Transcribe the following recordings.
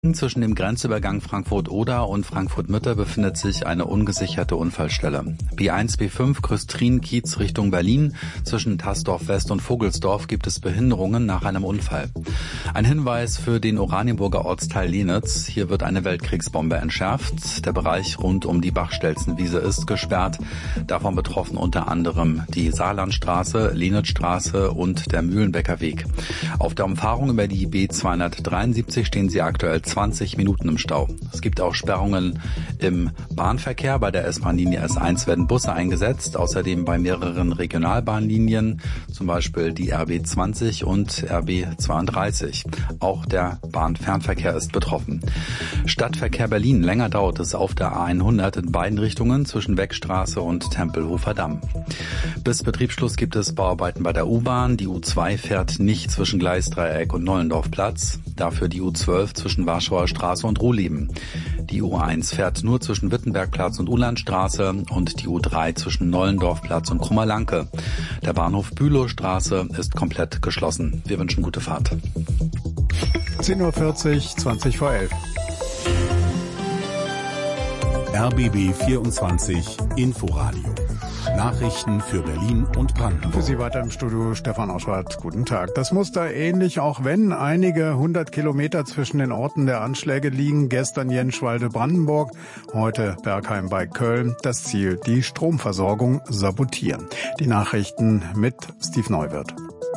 Zwischen dem Grenzübergang Frankfurt-Oder und Frankfurt-Mitte befindet sich eine ungesicherte Unfallstelle. B1, B5 Küstrin-Kiez Richtung Berlin. Zwischen Tassdorf-West und Vogelsdorf gibt es Behinderungen nach einem Unfall. Ein Hinweis für den Oranienburger Ortsteil Lienitz. Hier wird eine Weltkriegsbombe entschärft. Der Bereich rund um die Bachstelzenwiese ist gesperrt. Davon betroffen unter anderem die Saarlandstraße, Lienitzstraße und der Mühlenbecker Weg. Auf der Umfahrung über die B273 stehen sie aktuell 20 Minuten im Stau. Es gibt auch Sperrungen im Bahnverkehr. Bei der S-Bahn-Linie S1 werden Busse eingesetzt. Außerdem bei mehreren Regionalbahnlinien, zum Beispiel die RB20 und RB32. Auch der Bahnfernverkehr ist betroffen. Stadtverkehr Berlin. Länger dauert es auf der A100 in beiden Richtungen zwischen Weckstraße und Tempelhofer Damm. Bis Betriebsschluss gibt es Bauarbeiten bei der U-Bahn. Die U2 fährt nicht zwischen Gleisdreieck und Nollendorfplatz. Dafür die U12 zwischen Warschauer Straße und Ruhleben. Die U1 fährt nur zwischen Wittenbergplatz und Ulandstraße und die U3 zwischen Nollendorfplatz und Krummerlanke. Der Bahnhof Bülowstraße ist komplett geschlossen. Wir wünschen gute Fahrt. 10:40 Uhr, 20 vor 11. RBB 24 Inforadio. Nachrichten für Berlin und Brandenburg. Für Sie weiter im Studio Stefan Oschwart. Guten Tag. Das Muster ähnlich, auch wenn einige 100 Kilometer zwischen den Orten der Anschläge liegen. Gestern Jenschwalde, Brandenburg, heute Bergheim bei Köln. Das Ziel, die Stromversorgung sabotieren. Die Nachrichten mit Steve Neuwirth.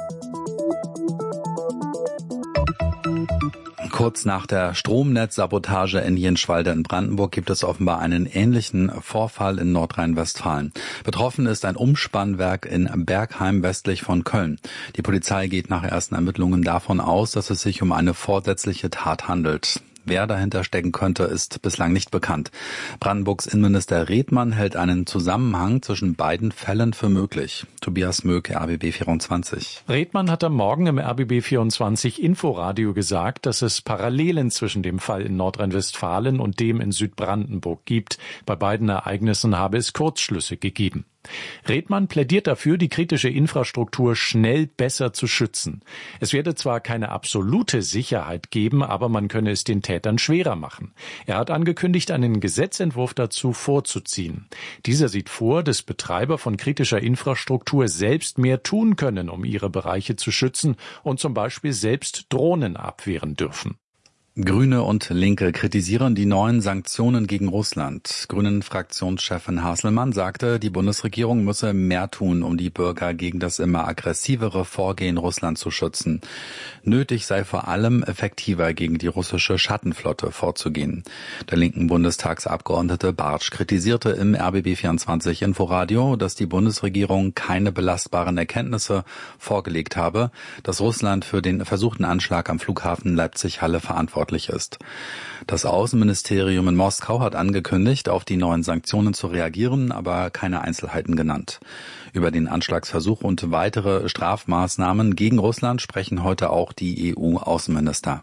Kurz nach der Stromnetzsabotage in Jenschwalde in Brandenburg gibt es offenbar einen ähnlichen Vorfall in Nordrhein-Westfalen. Betroffen ist ein Umspannwerk in Bergheim westlich von Köln. Die Polizei geht nach ersten Ermittlungen davon aus, dass es sich um eine vorsätzliche Tat handelt. Wer dahinter stecken könnte, ist bislang nicht bekannt. Brandenburgs Innenminister Redmann hält einen Zusammenhang zwischen beiden Fällen für möglich. Tobias Möck, RBB 24. Redmann hat am Morgen im RBB 24 Inforadio gesagt, dass es Parallelen zwischen dem Fall in Nordrhein-Westfalen und dem in Südbrandenburg gibt. Bei beiden Ereignissen habe es Kurzschlüsse gegeben. Redmann plädiert dafür, die kritische Infrastruktur schnell besser zu schützen. Es werde zwar keine absolute Sicherheit geben, aber man könne es den Tätern schwerer machen. Er hat angekündigt, einen Gesetzentwurf dazu vorzuziehen. Dieser sieht vor, dass Betreiber von kritischer Infrastruktur selbst mehr tun können, um ihre Bereiche zu schützen und zum Beispiel selbst Drohnen abwehren dürfen. Grüne und Linke kritisieren die neuen Sanktionen gegen Russland. Grünen-Fraktionschefin Hasselmann sagte, die Bundesregierung müsse mehr tun, um die Bürger gegen das immer aggressivere Vorgehen Russlands zu schützen. Nötig sei vor allem, effektiver gegen die russische Schattenflotte vorzugehen. Der linken Bundestagsabgeordnete Bartsch kritisierte im RBB 24 Inforadio, dass die Bundesregierung keine belastbaren Erkenntnisse vorgelegt habe, dass Russland für den versuchten Anschlag am Flughafen Leipzig-Halle verantwortlich ist. Das Außenministerium in Moskau hat angekündigt, auf die neuen Sanktionen zu reagieren, aber keine Einzelheiten genannt. Über den Anschlagsversuch und weitere Strafmaßnahmen gegen Russland sprechen heute auch die EU-Außenminister.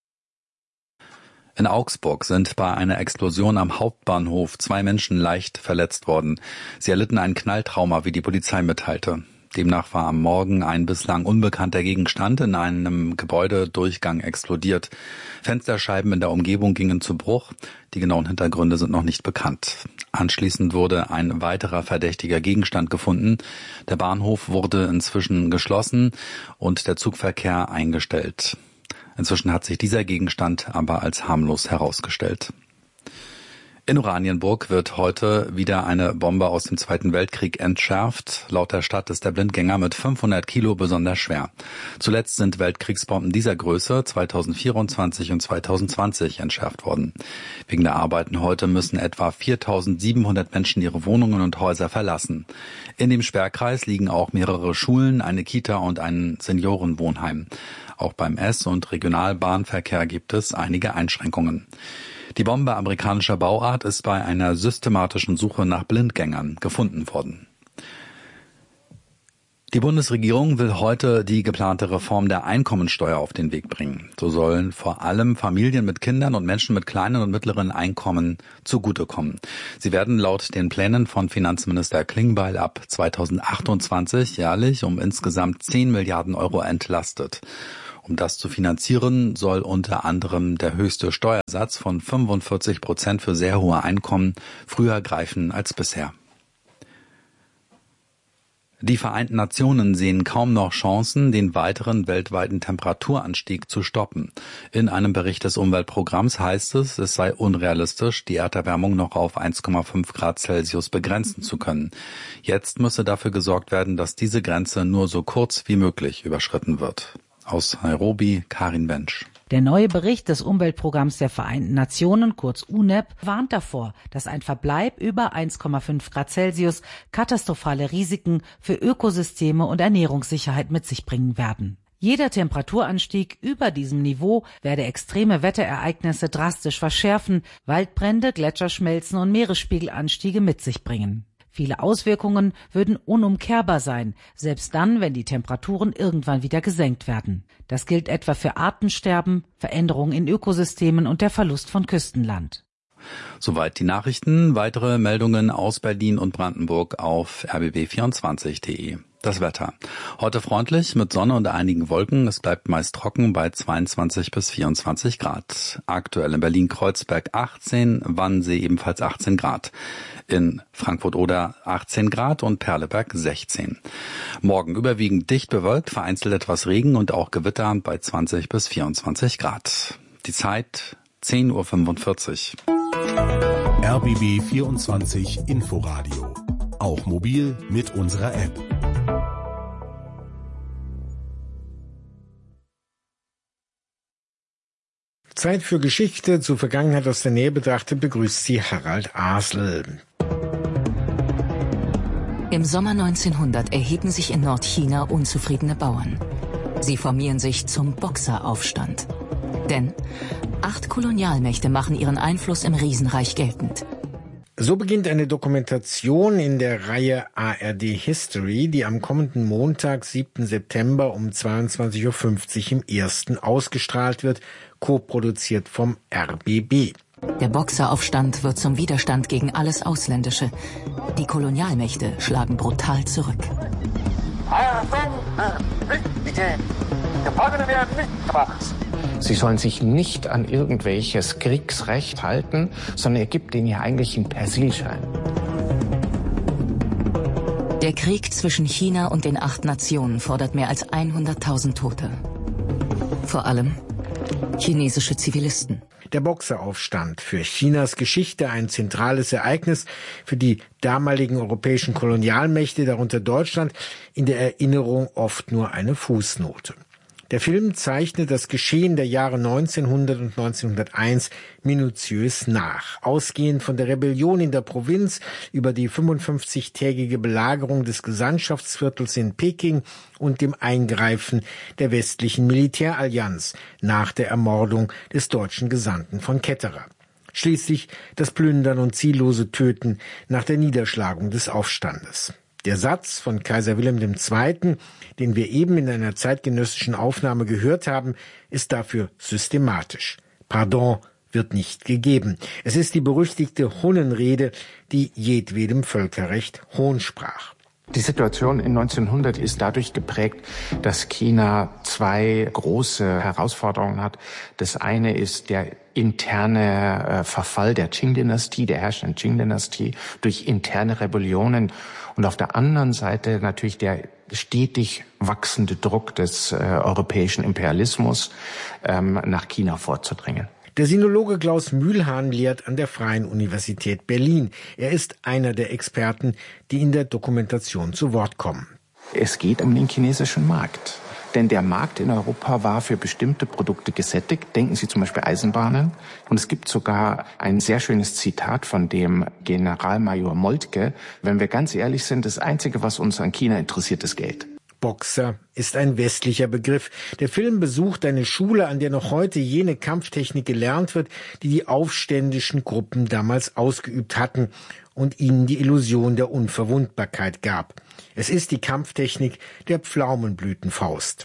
In Augsburg sind bei einer Explosion am Hauptbahnhof 2 Menschen leicht verletzt worden. Sie erlitten ein Knalltrauma, wie die Polizei mitteilte. Demnach war am Morgen ein bislang unbekannter Gegenstand in einem Gebäudedurchgang explodiert. Fensterscheiben in der Umgebung gingen zu Bruch. Die genauen Hintergründe sind noch nicht bekannt. Anschließend wurde ein weiterer verdächtiger Gegenstand gefunden. Der Bahnhof wurde inzwischen geschlossen und der Zugverkehr eingestellt. Inzwischen hat sich dieser Gegenstand aber als harmlos herausgestellt. In Oranienburg wird heute wieder eine Bombe aus dem Zweiten Weltkrieg entschärft. Laut der Stadt ist der Blindgänger mit 500 Kilo besonders schwer. Zuletzt sind Weltkriegsbomben dieser Größe 2024 und 2020 entschärft worden. Wegen der Arbeiten heute müssen etwa 4.700 Menschen ihre Wohnungen und Häuser verlassen. In dem Sperrkreis liegen auch mehrere Schulen, eine Kita und ein Seniorenwohnheim. Auch beim S- und Regionalbahnverkehr gibt es einige Einschränkungen. Die Bombe amerikanischer Bauart ist bei einer systematischen Suche nach Blindgängern gefunden worden. Die Bundesregierung will heute die geplante Reform der Einkommensteuer auf den Weg bringen. So sollen vor allem Familien mit Kindern und Menschen mit kleinen und mittleren Einkommen zugutekommen. Sie werden laut den Plänen von Finanzminister Klingbeil ab 2028 jährlich um insgesamt 10 Milliarden Euro entlastet. Um das zu finanzieren, soll unter anderem der höchste Steuersatz von 45% für sehr hohe Einkommen früher greifen als bisher. Die Vereinten Nationen sehen kaum noch Chancen, den weiteren weltweiten Temperaturanstieg zu stoppen. In einem Bericht des Umweltprogramms heißt es, es sei unrealistisch, die Erderwärmung noch auf 1,5 Grad Celsius begrenzen zu können. Jetzt müsse dafür gesorgt werden, dass diese Grenze nur so kurz wie möglich überschritten wird. Aus Nairobi, Karin Bensch. Der neue Bericht des Umweltprogramms der Vereinten Nationen, kurz UNEP, warnt davor, dass ein Verbleib über 1,5 Grad Celsius katastrophale Risiken für Ökosysteme und Ernährungssicherheit mit sich bringen werden. Jeder Temperaturanstieg über diesem Niveau werde extreme Wetterereignisse drastisch verschärfen, Waldbrände, Gletscherschmelzen und Meeresspiegelanstiege mit sich bringen. Viele Auswirkungen würden unumkehrbar sein, selbst dann, wenn die Temperaturen irgendwann wieder gesenkt werden. Das gilt etwa für Artensterben, Veränderungen in Ökosystemen und der Verlust von Küstenland. Soweit die Nachrichten. Weitere Meldungen aus Berlin und Brandenburg auf rbb24.de. Das Wetter. Heute freundlich mit Sonne und einigen Wolken. Es bleibt meist trocken bei 22 bis 24 Grad. Aktuell in Berlin-Kreuzberg 18, Wannsee ebenfalls 18 Grad. In Frankfurt-Oder 18 Grad und Perleberg 16. Morgen überwiegend dicht bewölkt, vereinzelt etwas Regen und auch Gewitter bei 20 bis 24 Grad. Die Zeit 10:45 Uhr. RBB 24 Inforadio. Auch mobil mit unserer App. Zeit für Geschichte, zur Vergangenheit aus der Nähe betrachtet, begrüßt sie Harald Asel. Im Sommer 1900 erheben sich in Nordchina unzufriedene Bauern. Sie formieren sich zum Boxeraufstand. Denn 8 Kolonialmächte machen ihren Einfluss im Riesenreich geltend. So beginnt eine Dokumentation in der Reihe ARD History, die am kommenden Montag, 7. September um 22:50 Uhr im Ersten ausgestrahlt wird, co-produziert vom RBB. Der Boxeraufstand wird zum Widerstand gegen alles Ausländische. Die Kolonialmächte schlagen brutal zurück. Gefangene werden nicht gemacht. Sie sollen sich nicht an irgendwelches Kriegsrecht halten, sondern er gibt ihnen ja eigentlich einen Persilschein. Der Krieg zwischen China und den 8 Nationen fordert mehr als 100.000 Tote. Vor allem chinesische Zivilisten. Der Boxeraufstand, für Chinas Geschichte ein zentrales Ereignis, für die damaligen europäischen Kolonialmächte, darunter Deutschland, in der Erinnerung oft nur eine Fußnote. Der Film zeichnet das Geschehen der Jahre 1900 und 1901 minutiös nach. Ausgehend von der Rebellion in der Provinz über die 55-tägige Belagerung des Gesandtschaftsviertels in Peking und dem Eingreifen der westlichen Militärallianz nach der Ermordung des deutschen Gesandten von Ketterer. Schließlich das Plündern und ziellose Töten nach der Niederschlagung des Aufstandes. Der Satz von Kaiser Wilhelm II., den wir eben in einer zeitgenössischen Aufnahme gehört haben, ist dafür systematisch. Pardon wird nicht gegeben. Es ist die berüchtigte Hunnenrede, die jedwedem Völkerrecht Hohn sprach. Die Situation in 1900 ist dadurch geprägt, dass China 2 große Herausforderungen hat. Das eine ist der interne Verfall der Qing-Dynastie, der herrschenden Qing-Dynastie, durch interne Rebellionen. Und auf der anderen Seite natürlich der stetig wachsende Druck des europäischen Imperialismus, nach China vorzudringen. Der Sinologe Klaus Mühlhahn lehrt an der Freien Universität Berlin. Er ist einer der Experten, die in der Dokumentation zu Wort kommen. Es geht um den chinesischen Markt. Denn der Markt in Europa war für bestimmte Produkte gesättigt. Denken Sie zum Beispiel Eisenbahnen. Und es gibt sogar ein sehr schönes Zitat von dem Generalmajor Moltke. Wenn wir ganz ehrlich sind, das Einzige, was uns an China interessiert, ist Geld. Boxer ist ein westlicher Begriff. Der Film besucht eine Schule, an der noch heute jene Kampftechnik gelernt wird, die die aufständischen Gruppen damals ausgeübt hatten und ihnen die Illusion der Unverwundbarkeit gab. Es ist die Kampftechnik der Pflaumenblütenfaust.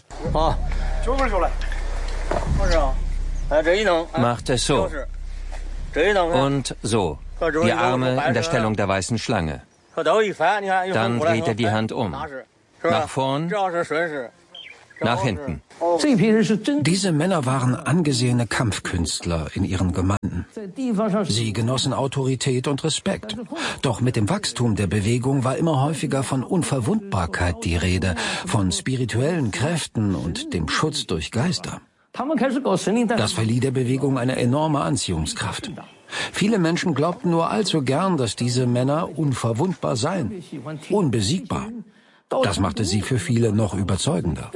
Macht es so. Und so. Die Arme in der Stellung der weißen Schlange. Dann dreht er die Hand um. Nach vorn nach hinten. Diese Männer waren angesehene Kampfkünstler in ihren Gemeinden. Sie genossen Autorität und Respekt. Doch mit dem Wachstum der Bewegung war immer häufiger von Unverwundbarkeit die Rede, von spirituellen Kräften und dem Schutz durch Geister. Das verlieh der Bewegung eine enorme Anziehungskraft. Viele Menschen glaubten nur allzu gern, dass diese Männer unverwundbar seien, unbesiegbar. Das machte sie für viele noch überzeugender.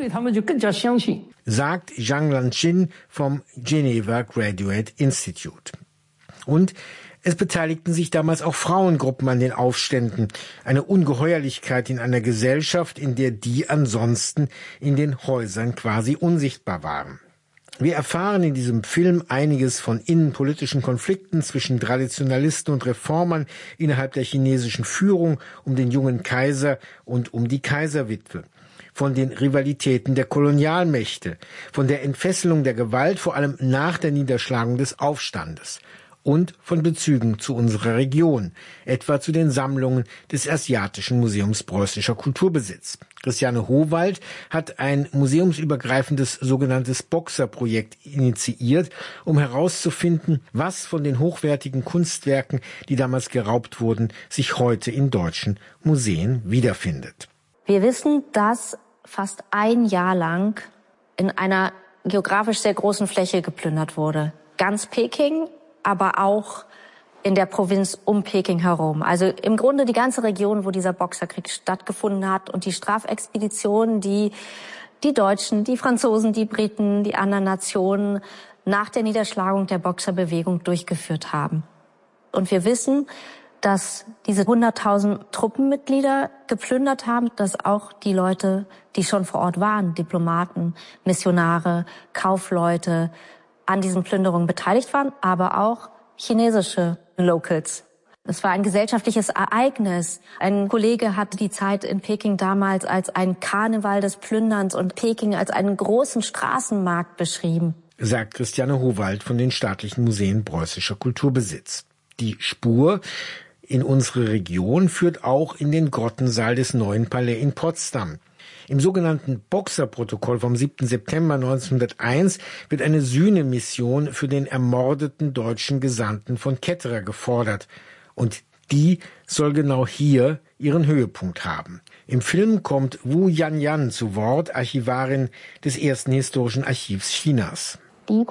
Sagt Zhang Lanqin vom Geneva Graduate Institute. Und es beteiligten sich damals auch Frauengruppen an den Aufständen. Eine Ungeheuerlichkeit in einer Gesellschaft, in der die ansonsten in den Häusern quasi unsichtbar waren. Wir erfahren in diesem Film einiges von innenpolitischen Konflikten zwischen Traditionalisten und Reformern innerhalb der chinesischen Führung um den jungen Kaiser und um die Kaiserwitwe. Von den Rivalitäten der Kolonialmächte, von der Entfesselung der Gewalt, vor allem nach der Niederschlagung des Aufstandes. Und von Bezügen zu unserer Region, etwa zu den Sammlungen des Asiatischen Museums Preußischer Kulturbesitz. Christiane Howald hat ein museumsübergreifendes sogenanntes Boxer-Projekt initiiert, um herauszufinden, was von den hochwertigen Kunstwerken, die damals geraubt wurden, sich heute in deutschen Museen wiederfindet. Wir wissen, dass fast ein Jahr lang in einer geografisch sehr großen Fläche geplündert wurde. Ganz Peking, aber auch in der Provinz um Peking herum. Also im Grunde die ganze Region, wo dieser Boxerkrieg stattgefunden hat und die Strafexpeditionen, die Deutschen, die Franzosen, die Briten, die anderen Nationen nach der Niederschlagung der Boxerbewegung durchgeführt haben. Und wir wissen, dass diese 100.000 Truppenmitglieder geplündert haben, dass auch die Leute, die schon vor Ort waren, Diplomaten, Missionare, Kaufleute, an diesen Plünderungen beteiligt waren, aber auch chinesische Locals. Es war ein gesellschaftliches Ereignis. Ein Kollege hat die Zeit in Peking damals als ein Karneval des Plünderns und Peking als einen großen Straßenmarkt beschrieben. Sagt Christiane Howald von den Staatlichen Museen Preußischer Kulturbesitz. Die Spur in unsere Region führt auch in den Grottensaal des Neuen Palais in Potsdam. Im sogenannten Boxer-Protokoll vom 7. September 1901 wird eine Sühnemission für den ermordeten deutschen Gesandten von Ketterer gefordert. Und die soll genau hier ihren Höhepunkt haben. Im Film kommt Wu Yanyan zu Wort, Archivarin des ersten historischen Archivs Chinas. Im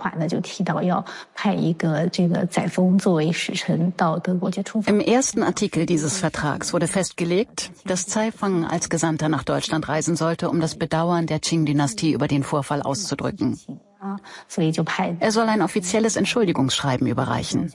ersten Artikel dieses Vertrags wurde festgelegt, dass Caifeng als Gesandter nach Deutschland reisen sollte, um das Bedauern der Qing-Dynastie über den Vorfall auszudrücken. Er soll ein offizielles Entschuldigungsschreiben überreichen.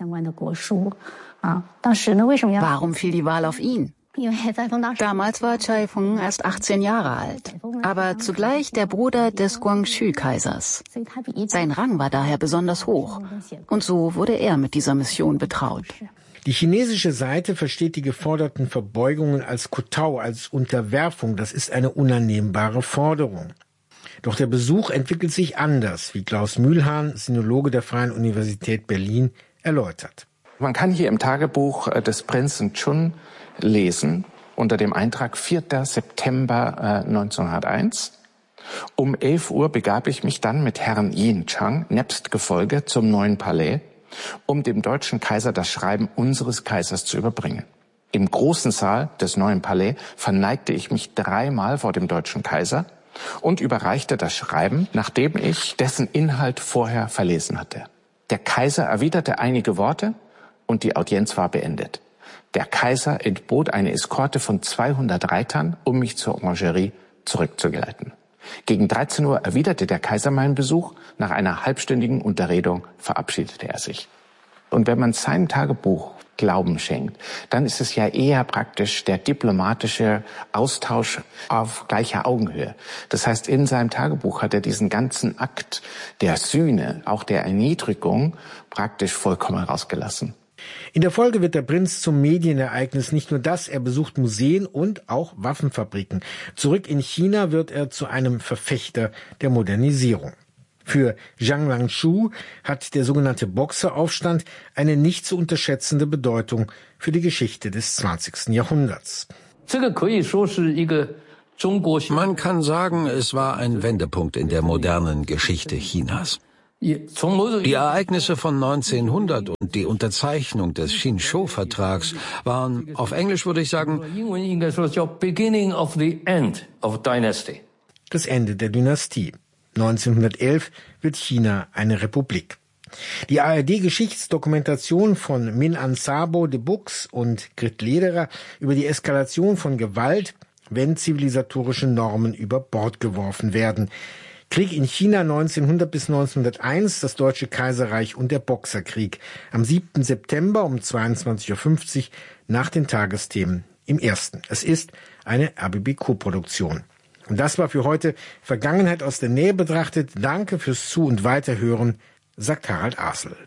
Warum fiel die Wahl auf ihn? Damals war Caifeng erst 18 Jahre alt, aber zugleich der Bruder des Guangxu-Kaisers. Sein Rang war daher besonders hoch und so wurde er mit dieser Mission betraut. Die chinesische Seite versteht die geforderten Verbeugungen als Kotau, als Unterwerfung. Das ist eine unannehmbare Forderung. Doch der Besuch entwickelt sich anders, wie Klaus Mühlhahn, Sinologe der Freien Universität Berlin, erläutert. Man kann hier im Tagebuch des Prinzen Chun lesen, unter dem Eintrag 4. September 1901. Um 11 Uhr begab ich mich dann mit Herrn Yin Chang nebst Gefolge zum Neuen Palais, um dem deutschen Kaiser das Schreiben unseres Kaisers zu überbringen. Im großen Saal des Neuen Palais verneigte ich mich 3-mal vor dem deutschen Kaiser und überreichte das Schreiben, nachdem ich dessen Inhalt vorher verlesen hatte. Der Kaiser erwiderte einige Worte und die Audienz war beendet. Der Kaiser entbot eine Eskorte von 200 Reitern, um mich zur Orangerie zurückzugeleiten. Gegen 13 Uhr erwiderte der Kaiser meinen Besuch. Nach einer halbstündigen Unterredung verabschiedete er sich. Und wenn man seinem Tagebuch Glauben schenkt, dann ist es ja eher praktisch der diplomatische Austausch auf gleicher Augenhöhe. Das heißt, in seinem Tagebuch hat er diesen ganzen Akt der Sühne, auch der Erniedrigung, praktisch vollkommen rausgelassen. In der Folge wird der Prinz zum Medienereignis. Nicht nur das, er besucht Museen und auch Waffenfabriken. Zurück in China wird er zu einem Verfechter der Modernisierung. Für Zhang Lanqin hat der sogenannte Boxeraufstand eine nicht zu unterschätzende Bedeutung für die Geschichte des 20. Jahrhunderts. Man kann sagen, es war ein Wendepunkt in der modernen Geschichte Chinas. Die Ereignisse von 1900 und die Unterzeichnung des Xinzhou-Vertrags waren, auf Englisch würde ich sagen, das Ende der Dynastie. 1911 wird China eine Republik. Die ARD-Geschichtsdokumentation von Min Aung Sabo de Buchs und Grit Lederer über die Eskalation von Gewalt, wenn zivilisatorische Normen über Bord geworfen werden. Krieg in China 1900 bis 1901, das Deutsche Kaiserreich und der Boxerkrieg. Am 7. September um 22.50 Uhr nach den Tagesthemen im Ersten. Es ist eine RBB-Co-Produktion. Und das war für heute Vergangenheit aus der Nähe betrachtet. Danke fürs Zu- und Weiterhören, sagt Harald Asel.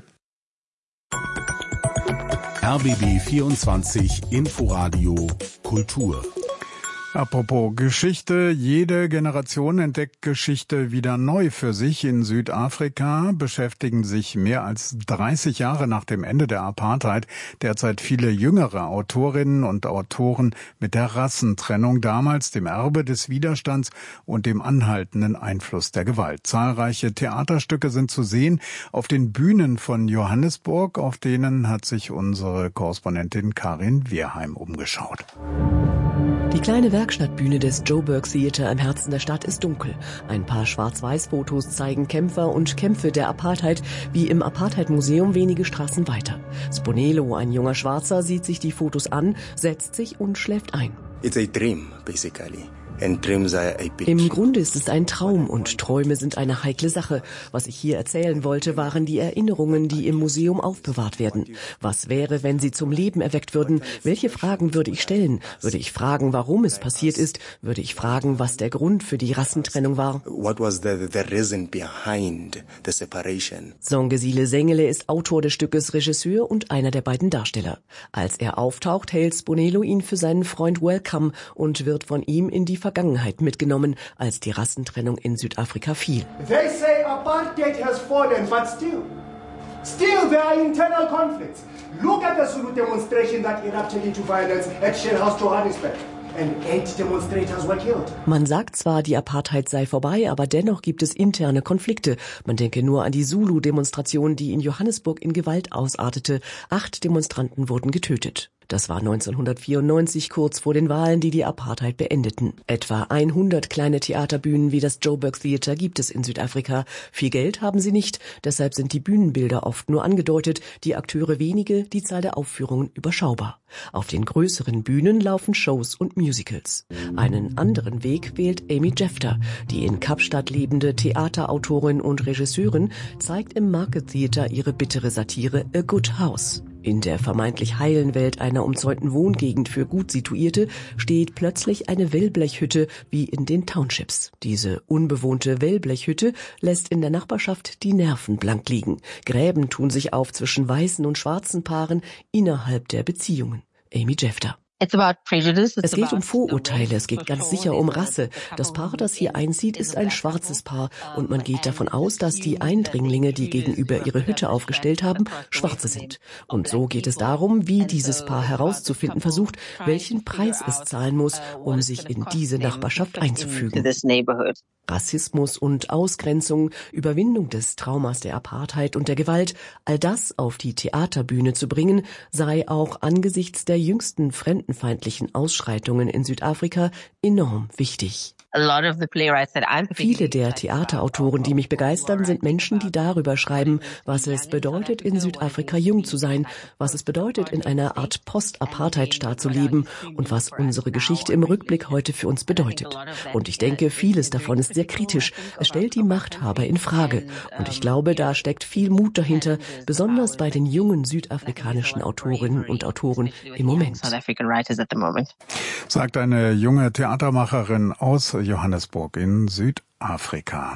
RBB 24 Inforadio Kultur. Apropos Geschichte, jede Generation entdeckt Geschichte wieder neu für sich. In Südafrika beschäftigen sich mehr als 30 Jahre nach dem Ende der Apartheid derzeit viele jüngere Autorinnen und Autoren mit der Rassentrennung damals, dem Erbe des Widerstands und dem anhaltenden Einfluss der Gewalt. Zahlreiche Theaterstücke sind zu sehen auf den Bühnen von Johannesburg, auf denen hat sich unsere Korrespondentin Karin Wehrheim umgeschaut. Die kleine Werkstattbühne des Joburg Theater im Herzen der Stadt ist dunkel. Ein paar Schwarz-Weiß-Fotos zeigen Kämpfer und Kämpfe der Apartheid, wie im Apartheid-Museum wenige Straßen weiter. Sponelo, ein junger Schwarzer, sieht sich die Fotos an, setzt sich und schläft ein. It's a dream, basically. Im Grunde ist es ein Traum und Träume sind eine heikle Sache. Was ich hier erzählen wollte, waren die Erinnerungen, die im Museum aufbewahrt werden. Was wäre, wenn sie zum Leben erweckt würden? Welche Fragen würde ich stellen? Würde ich fragen, warum es passiert ist? Würde ich fragen, was der Grund für die Rassentrennung war? What was the reason behind the separation? Songesile Sengele ist Autor des Stückes, Regisseur und einer der beiden Darsteller. Als er auftaucht, hält Sponelo ihn für seinen Freund Welcome und wird von ihm in die Vergangenheit mitgenommen, als die Rassentrennung in Südafrika fiel. They say apartheid has fallen, but still there are internal conflicts. Look at the Zulu demonstration that erupted into violence at Shell House, Johannesburg. And 8 demonstrators were killed. Man sagt zwar, die Apartheid sei vorbei, aber dennoch gibt es interne Konflikte. Man denke nur an die Zulu-Demonstration, die in Johannesburg in Gewalt ausartete. 8 Demonstranten wurden getötet. Das war 1994, kurz vor den Wahlen, die die Apartheid beendeten. Etwa 100 kleine Theaterbühnen wie das Joburg Theater gibt es in Südafrika. Viel Geld haben sie nicht, deshalb sind die Bühnenbilder oft nur angedeutet, die Akteure wenige, die Zahl der Aufführungen überschaubar. Auf den größeren Bühnen laufen Shows und Musicals. Einen anderen Weg wählt Amy Jefter. Die in Kapstadt lebende Theaterautorin und Regisseurin zeigt im Market Theater ihre bittere Satire A Good House. In der vermeintlich heilen Welt einer umzäunten Wohngegend für gut Situierte steht plötzlich eine Wellblechhütte wie in den Townships. Diese unbewohnte Wellblechhütte lässt in der Nachbarschaft die Nerven blank liegen. Gräben tun sich auf zwischen weißen und schwarzen Paaren innerhalb der Beziehungen. Amy Jefter. Es geht um Vorurteile, es geht ganz sicher um Rasse. Das Paar, das hier einzieht, ist ein schwarzes Paar und man geht davon aus, dass die Eindringlinge, die gegenüber ihre Hütte aufgestellt haben, Schwarze sind. Und so geht es darum, wie dieses Paar herauszufinden versucht, welchen Preis es zahlen muss, um sich in diese Nachbarschaft einzufügen. Rassismus und Ausgrenzung, Überwindung des Traumas der Apartheid und der Gewalt, all das auf die Theaterbühne zu bringen, sei auch angesichts der jüngsten fremdenfeindlichen Ausschreitungen in Südafrika enorm wichtig. Viele der Theaterautoren, die mich begeistern, sind Menschen, die darüber schreiben, was es bedeutet, in Südafrika jung zu sein, was es bedeutet, in einer Art Post-Apartheid-Staat zu leben und was unsere Geschichte im Rückblick heute für uns bedeutet. Und ich denke, vieles davon ist sehr kritisch. Es stellt die Machthaber in Frage. Und ich glaube, da steckt viel Mut dahinter, besonders bei den jungen südafrikanischen Autorinnen und Autoren im Moment. Sagt eine junge Theatermacherin aus Johannesburg in Südafrika.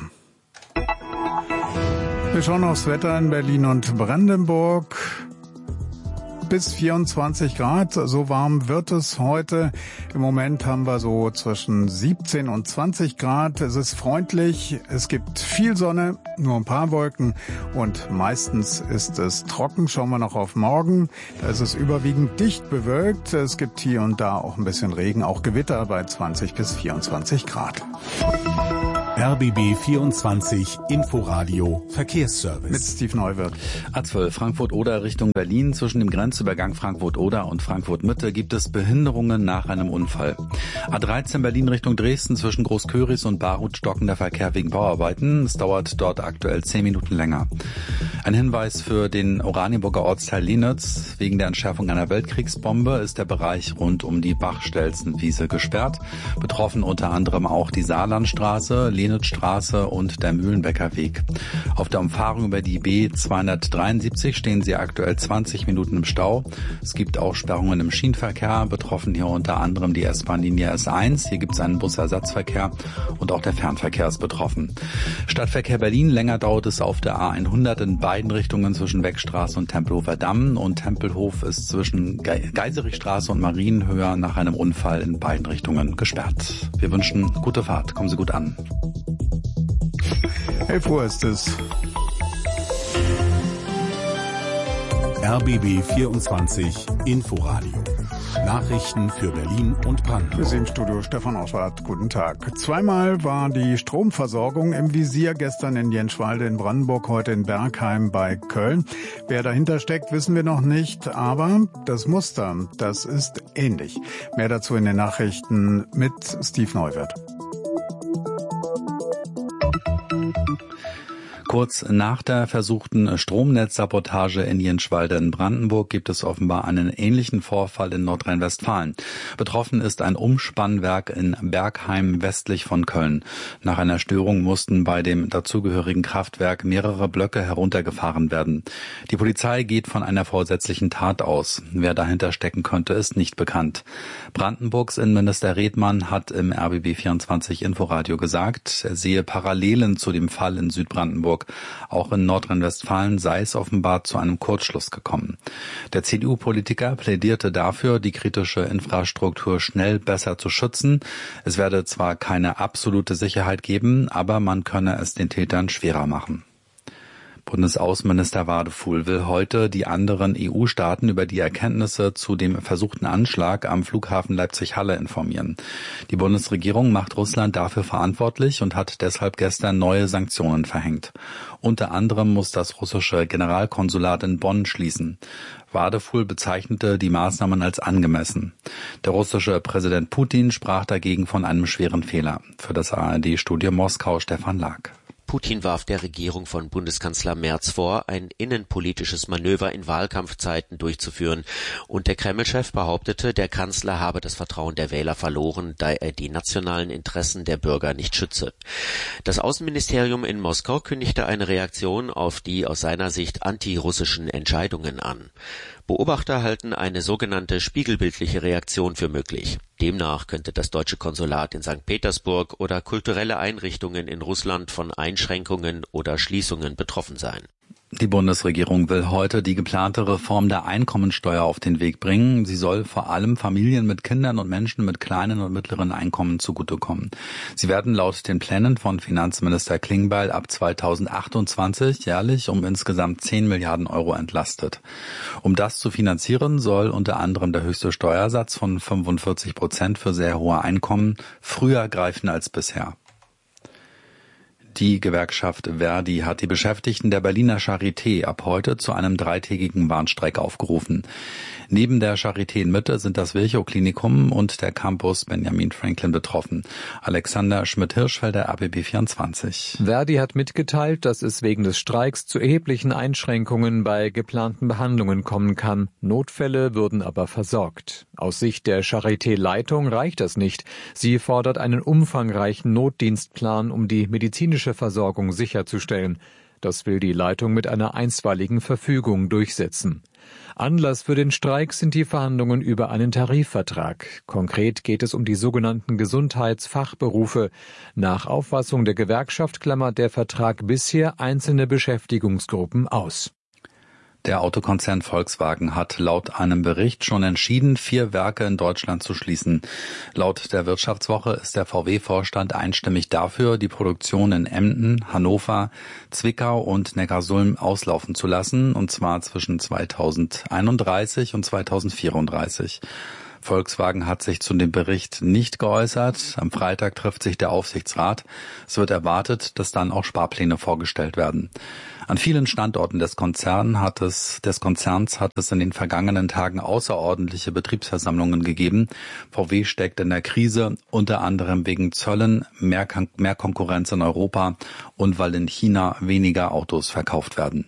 Wir schauen aufs Wetter in Berlin und Brandenburg. bis 24 Grad. So warm wird es heute. Im Moment haben wir so zwischen 17 und 20 Grad. Es ist freundlich. Es gibt viel Sonne, nur ein paar Wolken und meistens ist es trocken. Schauen wir noch auf morgen. Da ist es überwiegend dicht bewölkt. Es gibt hier und da auch ein bisschen Regen, auch Gewitter bei 20 bis 24 Grad. RBB 24 Inforadio Verkehrsservice. Mit Steve Neuwirth. A12 Frankfurt-Oder Richtung Berlin. Zwischen dem Grenzübergang Frankfurt-Oder und Frankfurt-Mitte gibt es Behinderungen nach einem Unfall. A13 Berlin Richtung Dresden zwischen Großköris und Barut stockender Verkehr wegen Bauarbeiten. Es dauert dort aktuell 10 Minuten länger. Ein Hinweis für den Oranienburger Ortsteil Lienitz. Wegen der Entschärfung einer Weltkriegsbombe ist der Bereich rund um die Bachstelzenwiese gesperrt. Betroffen unter anderem auch die Saarlandstraße, Lenitzstraße und der Mühlenbecker Weg. Auf der Umfahrung über die B273 stehen sie aktuell 20 Minuten im Stau. Es gibt auch Sperrungen im Schienenverkehr, betroffen hier unter anderem die S-Bahn-Linie S1. Hier gibt es einen Busersatzverkehr und auch der Fernverkehr ist betroffen. Stadtverkehr Berlin, länger dauert es auf der A100 in beiden Richtungen zwischen Weckstraße und Tempelhofer Damm, und Tempelhof ist zwischen Geiserichstraße und Marienhöhe nach einem Unfall in beiden Richtungen gesperrt. Wir wünschen gute Fahrt, kommen Sie gut an. 11 Uhr ist es. RBB 24 Inforadio. Nachrichten für Berlin und Brandenburg. Wir sind im Studio, Stefan Oschwart. Guten Tag. Zweimal war die Stromversorgung im Visier, gestern in Jenschwalde in Brandenburg, heute in Bergheim bei Köln. Wer dahinter steckt, wissen wir noch nicht, aber das Muster, das ist ähnlich. Mehr dazu in den Nachrichten mit Steve Neuwirth. Kurz nach der versuchten Stromnetzsabotage in Jenschwalde in Brandenburg gibt es offenbar einen ähnlichen Vorfall in Nordrhein-Westfalen. Betroffen ist ein Umspannwerk in Bergheim westlich von Köln. Nach einer Störung mussten bei dem dazugehörigen Kraftwerk mehrere Blöcke heruntergefahren werden. Die Polizei geht von einer vorsätzlichen Tat aus. Wer dahinter stecken könnte, ist nicht bekannt. Brandenburgs Innenminister Redmann hat im RBB 24 Inforadio gesagt, er sehe Parallelen zu dem Fall in Südbrandenburg. Auch in Nordrhein-Westfalen sei es offenbar zu einem Kurzschluss gekommen. Der CDU-Politiker plädierte dafür, die kritische Infrastruktur schnell besser zu schützen. Es werde zwar keine absolute Sicherheit geben, aber man könne es den Tätern schwerer machen. Bundesaußenminister Wadefuhl will heute die anderen EU-Staaten über die Erkenntnisse zu dem versuchten Anschlag am Flughafen Leipzig-Halle informieren. Die Bundesregierung macht Russland dafür verantwortlich und hat deshalb gestern neue Sanktionen verhängt. Unter anderem muss das russische Generalkonsulat in Bonn schließen. Wadefuhl bezeichnete die Maßnahmen als angemessen. Der russische Präsident Putin sprach dagegen von einem schweren Fehler. Für das ARD-Studio Moskau Stefan Lag. Putin warf der Regierung von Bundeskanzler Merz vor, ein innenpolitisches Manöver in Wahlkampfzeiten durchzuführen, und der Kreml-Chef behauptete, der Kanzler habe das Vertrauen der Wähler verloren, da er die nationalen Interessen der Bürger nicht schütze. Das Außenministerium in Moskau kündigte eine Reaktion auf die aus seiner Sicht antirussischen Entscheidungen an. Beobachter halten eine sogenannte spiegelbildliche Reaktion für möglich. Demnach könnte das deutsche Konsulat in St. Petersburg oder kulturelle Einrichtungen in Russland von Einschränkungen oder Schließungen betroffen sein. Die Bundesregierung will heute die geplante Reform der Einkommensteuer auf den Weg bringen. Sie soll vor allem Familien mit Kindern und Menschen mit kleinen und mittleren Einkommen zugutekommen. Sie werden laut den Plänen von Finanzminister Klingbeil ab 2028 jährlich um insgesamt 10 Milliarden Euro entlastet. Um das zu finanzieren, soll unter anderem der höchste Steuersatz von 45% für sehr hohe Einkommen früher greifen als bisher. Die Gewerkschaft Verdi hat die Beschäftigten der Berliner Charité ab heute zu einem 3-tägigen Warnstreik aufgerufen. Neben der Charité in Mitte sind das Virchow-Klinikum und der Campus Benjamin Franklin betroffen. Alexander Schmidt-Hirschfelder, RBB 24. Verdi hat mitgeteilt, dass es wegen des Streiks zu erheblichen Einschränkungen bei geplanten Behandlungen kommen kann. Notfälle würden aber versorgt. Aus Sicht der Charité-Leitung reicht das nicht. Sie fordert einen umfangreichen Notdienstplan, um die medizinische Versorgung sicherzustellen. Das will die Leitung mit einer einstweiligen Verfügung durchsetzen. Anlass für den Streik sind die Verhandlungen über einen Tarifvertrag. Konkret geht es um die sogenannten Gesundheitsfachberufe. Nach Auffassung der Gewerkschaft klammert der Vertrag bisher einzelne Beschäftigungsgruppen aus. Der Autokonzern Volkswagen hat laut einem Bericht schon entschieden, 4 Werke in Deutschland zu schließen. Laut der Wirtschaftswoche ist der VW-Vorstand einstimmig dafür, die Produktion in Emden, Hannover, Zwickau und Neckarsulm auslaufen zu lassen, und zwar zwischen 2031 und 2034. Volkswagen hat sich zu dem Bericht nicht geäußert. Am Freitag trifft sich der Aufsichtsrat. Es wird erwartet, dass dann auch Sparpläne vorgestellt werden. An vielen Standorten des Konzerns hat es in den vergangenen Tagen außerordentliche Betriebsversammlungen gegeben. VW steckt in der Krise, unter anderem wegen Zöllen, mehr Konkurrenz in Europa und weil in China weniger Autos verkauft werden.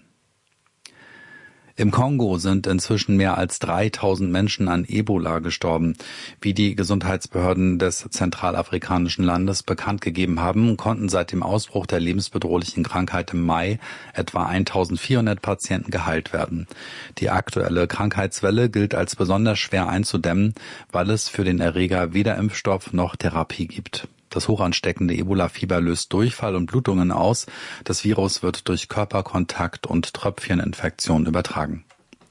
Im Kongo sind inzwischen mehr als 3000 Menschen an Ebola gestorben. Wie die Gesundheitsbehörden des zentralafrikanischen Landes bekannt gegeben haben, konnten seit dem Ausbruch der lebensbedrohlichen Krankheit im Mai etwa 1400 Patienten geheilt werden. Die aktuelle Krankheitswelle gilt als besonders schwer einzudämmen, weil es für den Erreger weder Impfstoff noch Therapie gibt. Das hochansteckende Ebola-Fieber löst Durchfall und Blutungen aus. Das Virus wird durch Körperkontakt und Tröpfcheninfektion übertragen.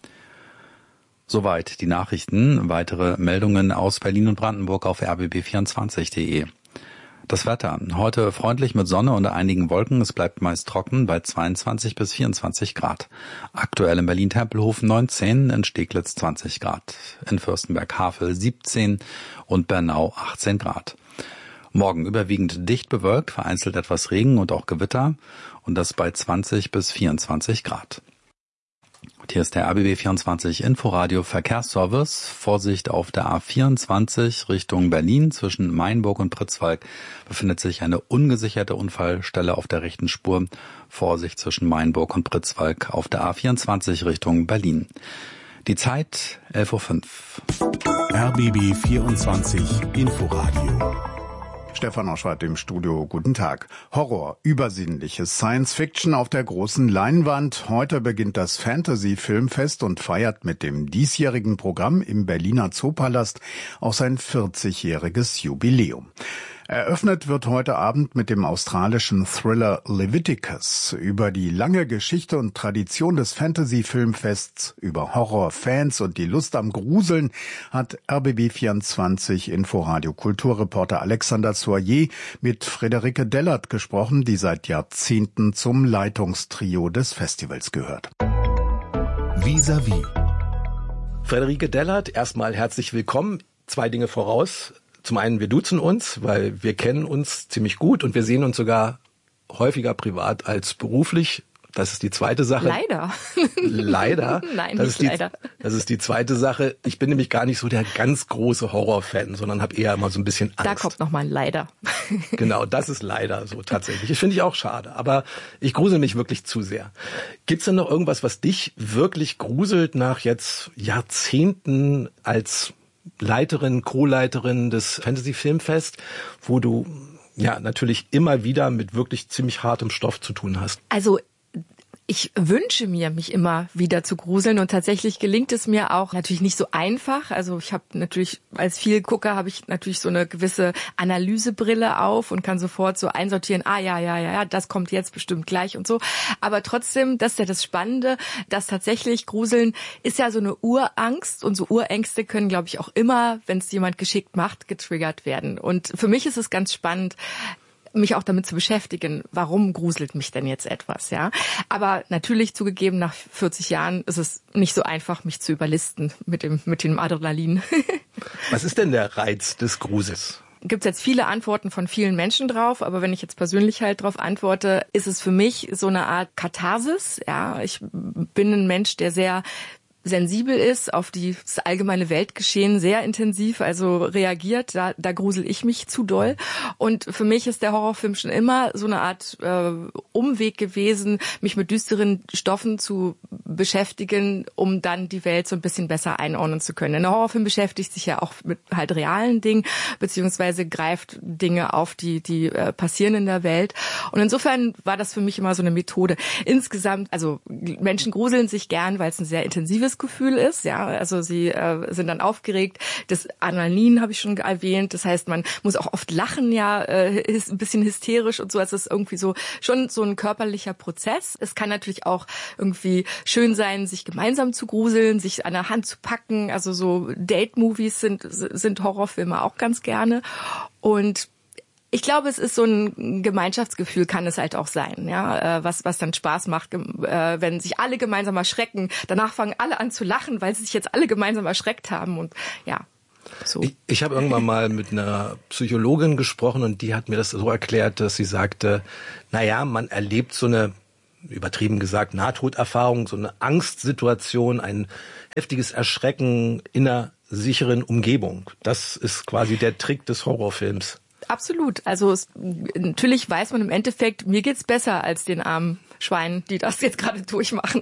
Soweit die Nachrichten. Weitere Meldungen aus Berlin und Brandenburg auf rbb24.de. Das Wetter. Heute freundlich mit Sonne und einigen Wolken. Es bleibt meist trocken bei 22 bis 24 Grad. Aktuell in Berlin-Tempelhof 19, in Steglitz 20 Grad. In Fürstenberg-Havel 17 und Bernau 18 Grad. Morgen überwiegend dicht bewölkt, vereinzelt etwas Regen und auch Gewitter, und das bei 20 bis 24 Grad. Und hier ist der RBB24 Inforadio Verkehrsservice. Vorsicht auf der A24 Richtung Berlin. Zwischen Mainburg und Pritzwalk befindet sich eine ungesicherte Unfallstelle auf der rechten Spur. Vorsicht zwischen Mainburg und Pritzwalk auf der A24 Richtung Berlin. Die Zeit 11:05 Uhr. RBB24 Inforadio. Stefan Oschwart im Studio, guten Tag. Horror, übersinnliches Science-Fiction auf der großen Leinwand. Heute beginnt das Fantasy-Filmfest und feiert mit dem diesjährigen Programm im Berliner Zoopalast auch sein 40-jähriges Jubiläum. Eröffnet wird heute Abend mit dem australischen Thriller Leviticus. Über die lange Geschichte und Tradition des Fantasy-Filmfests, über Horrorfans und die Lust am Gruseln hat RBB24 Inforadio Kulturreporter Alexander Soyer mit Friederike Dellert gesprochen, die seit Jahrzehnten zum Leitungstrio des Festivals gehört. Vis-à-vis. Friederike Dellert, erstmal herzlich willkommen. 2 Dinge voraus. Zum einen, wir duzen uns, weil wir kennen uns ziemlich gut und wir sehen uns sogar häufiger privat als beruflich. Das ist die zweite Sache. Leider. Leider? Nein, nicht leider. Das ist die zweite Sache. Ich bin nämlich gar nicht so der ganz große Horrorfan, sondern habe eher immer so ein bisschen Angst. Da kommt nochmal ein Leider. Genau, das ist leider so tatsächlich. Das finde ich auch schade, aber ich grusel mich wirklich zu sehr. Gibt's denn noch irgendwas, was dich wirklich gruselt nach jetzt Jahrzehnten als Leiterin, Co-Leiterin des Fantasy-Filmfest, wo du ja natürlich immer wieder mit wirklich ziemlich hartem Stoff zu tun hast? Also ich wünsche mir, mich immer wieder zu gruseln, und tatsächlich gelingt es mir auch natürlich nicht so einfach. Also ich habe natürlich, als Vielgucker habe ich natürlich so eine gewisse Analysebrille auf und kann sofort so einsortieren, ja, das kommt jetzt bestimmt gleich und so. Aber trotzdem, das ist ja das Spannende, dass tatsächlich Gruseln ist ja so eine Urangst, und so Urängste können, glaube ich, auch immer, wenn es jemand geschickt macht, getriggert werden. Und für mich ist es ganz spannend, mich auch damit zu beschäftigen, warum gruselt mich denn jetzt etwas, ja? Aber natürlich zugegeben, nach 40 Jahren ist es nicht so einfach, mich zu überlisten mit dem Adrenalin. Was ist denn der Reiz des Grusels? Gibt's jetzt viele Antworten von vielen Menschen drauf, aber wenn ich jetzt persönlich halt drauf antworte, ist es für mich so eine Art Katharsis, ja? Ich bin ein Mensch, der sehr sensibel ist auf das allgemeine Weltgeschehen, sehr intensiv, also reagiert, da grusel ich mich zu doll. Und für mich ist der Horrorfilm schon immer so eine Art Umweg gewesen, mich mit düsteren Stoffen zu beschäftigen, um dann die Welt so ein bisschen besser einordnen zu können. Ein Horrorfilm beschäftigt sich ja auch mit halt realen Dingen, beziehungsweise greift Dinge auf, die passieren in der Welt. Und insofern war das für mich immer so eine Methode. Insgesamt, also Menschen gruseln sich gern, weil es ein sehr intensives Tagesgefühl ist. Ja, also sie sind dann aufgeregt. Das Adrenalin habe ich schon erwähnt. Das heißt, man muss auch oft lachen, ja, ist ein bisschen hysterisch und so. Es ist irgendwie so schon so ein körperlicher Prozess. Es kann natürlich auch irgendwie schön sein, sich gemeinsam zu gruseln, sich an der Hand zu packen. Also so Date-Movies sind Horrorfilme auch ganz gerne. Und ich glaube, es ist so ein Gemeinschaftsgefühl, kann es halt auch sein, ja, was dann Spaß macht, wenn sich alle gemeinsam erschrecken. Danach fangen alle an zu lachen, weil sie sich jetzt alle gemeinsam erschreckt haben und ja. So. Ich habe irgendwann mal mit einer Psychologin gesprochen und die hat mir das so erklärt, dass sie sagte, naja, man erlebt so eine, übertrieben gesagt, Nahtoderfahrung, so eine Angstsituation, ein heftiges Erschrecken in einer sicheren Umgebung. Das ist quasi der Trick des Horrorfilms. Absolut. Also natürlich weiß man im Endeffekt, mir geht's besser als den armen Schweinen, die das jetzt gerade durchmachen.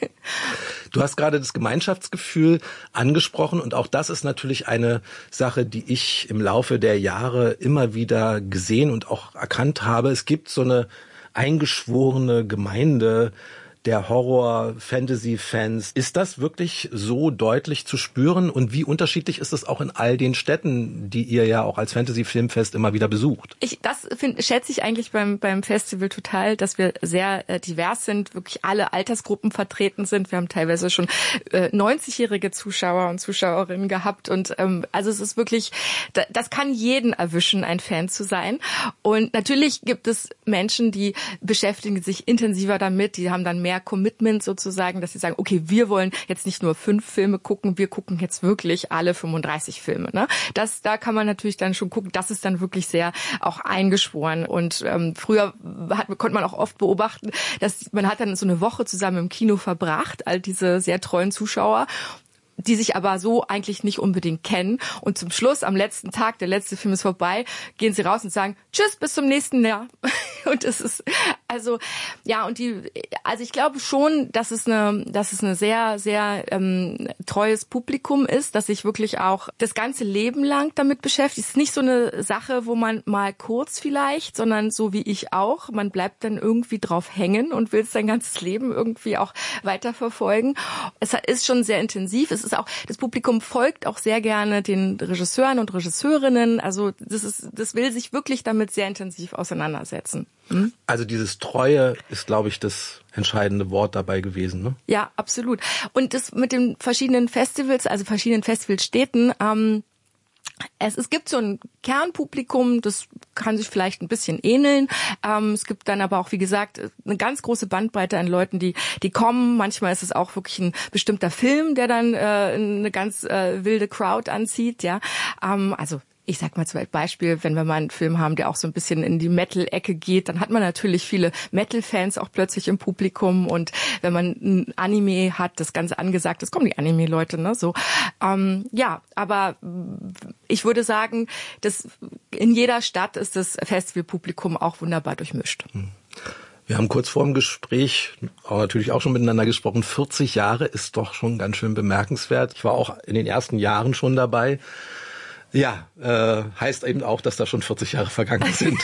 Du hast gerade das Gemeinschaftsgefühl angesprochen und auch das ist natürlich eine Sache, die ich im Laufe der Jahre immer wieder gesehen und auch erkannt habe. Es gibt so eine eingeschworene Gemeinde der Horror-Fantasy-Fans. Ist das wirklich so deutlich zu spüren? Und wie unterschiedlich ist es auch in all den Städten, die ihr ja auch als Fantasy-Filmfest immer wieder besucht? Das schätze ich eigentlich beim Festival total, dass wir sehr divers sind, wirklich alle Altersgruppen vertreten sind. Wir haben teilweise schon 90-jährige Zuschauer und Zuschauerinnen gehabt. Und also es ist wirklich, das kann jeden erwischen, ein Fan zu sein. Und natürlich gibt es Menschen, die beschäftigen sich intensiver damit, die haben dann mehr Commitment sozusagen, dass sie sagen, okay, wir wollen jetzt nicht nur 5 Filme gucken, wir gucken jetzt wirklich alle 35 Filme. Ne? Da kann man natürlich dann schon gucken, das ist dann wirklich sehr auch eingeschworen. Und früher konnte man auch oft beobachten, dass man hat dann so eine Woche zusammen im Kino verbracht, all diese sehr treuen Zuschauer, die sich aber so eigentlich nicht unbedingt kennen. Und zum Schluss, am letzten Tag, der letzte Film ist vorbei, gehen sie raus und sagen, tschüss, bis zum nächsten Jahr. Und es ist, also, ja, also ich glaube schon, dass es eine sehr, sehr treues Publikum ist, dass sich wirklich auch das ganze Leben lang damit beschäftigt. Es ist nicht so eine Sache, wo man mal kurz vielleicht, sondern so wie ich auch, man bleibt dann irgendwie drauf hängen und will es sein ganzes Leben irgendwie auch weiterverfolgen. Es ist schon sehr intensiv. Es ist auch, das Publikum folgt auch sehr gerne den Regisseuren und Regisseurinnen. Also das will sich wirklich damit sehr intensiv auseinandersetzen. Hm? Also dieses Treue ist, glaube ich, das entscheidende Wort dabei gewesen, ne? Ja, absolut. Und das mit den verschiedenen Festivals, also verschiedenen Festivalstädten, es gibt so ein Kernpublikum, das kann sich vielleicht ein bisschen ähneln. Es gibt dann aber auch, wie gesagt, eine ganz große Bandbreite an Leuten, die kommen. Manchmal ist es auch wirklich ein bestimmter Film, der dann eine ganz wilde Crowd anzieht. Ja, also ich sag mal zum Beispiel, wenn wir mal einen Film haben, der auch so ein bisschen in die Metal-Ecke geht, dann hat man natürlich viele Metal-Fans auch plötzlich im Publikum. Und wenn man ein Anime hat, das ganz angesagt ist, kommen die Anime-Leute, ne? So, ja, aber ich würde sagen, dass in jeder Stadt ist das Festivalpublikum auch wunderbar durchmischt. Wir haben kurz vor dem Gespräch aber natürlich auch schon miteinander gesprochen. 40 Jahre ist doch schon ganz schön bemerkenswert. Ich war auch in den ersten Jahren schon dabei. Ja, heißt eben auch, dass da schon 40 Jahre vergangen sind.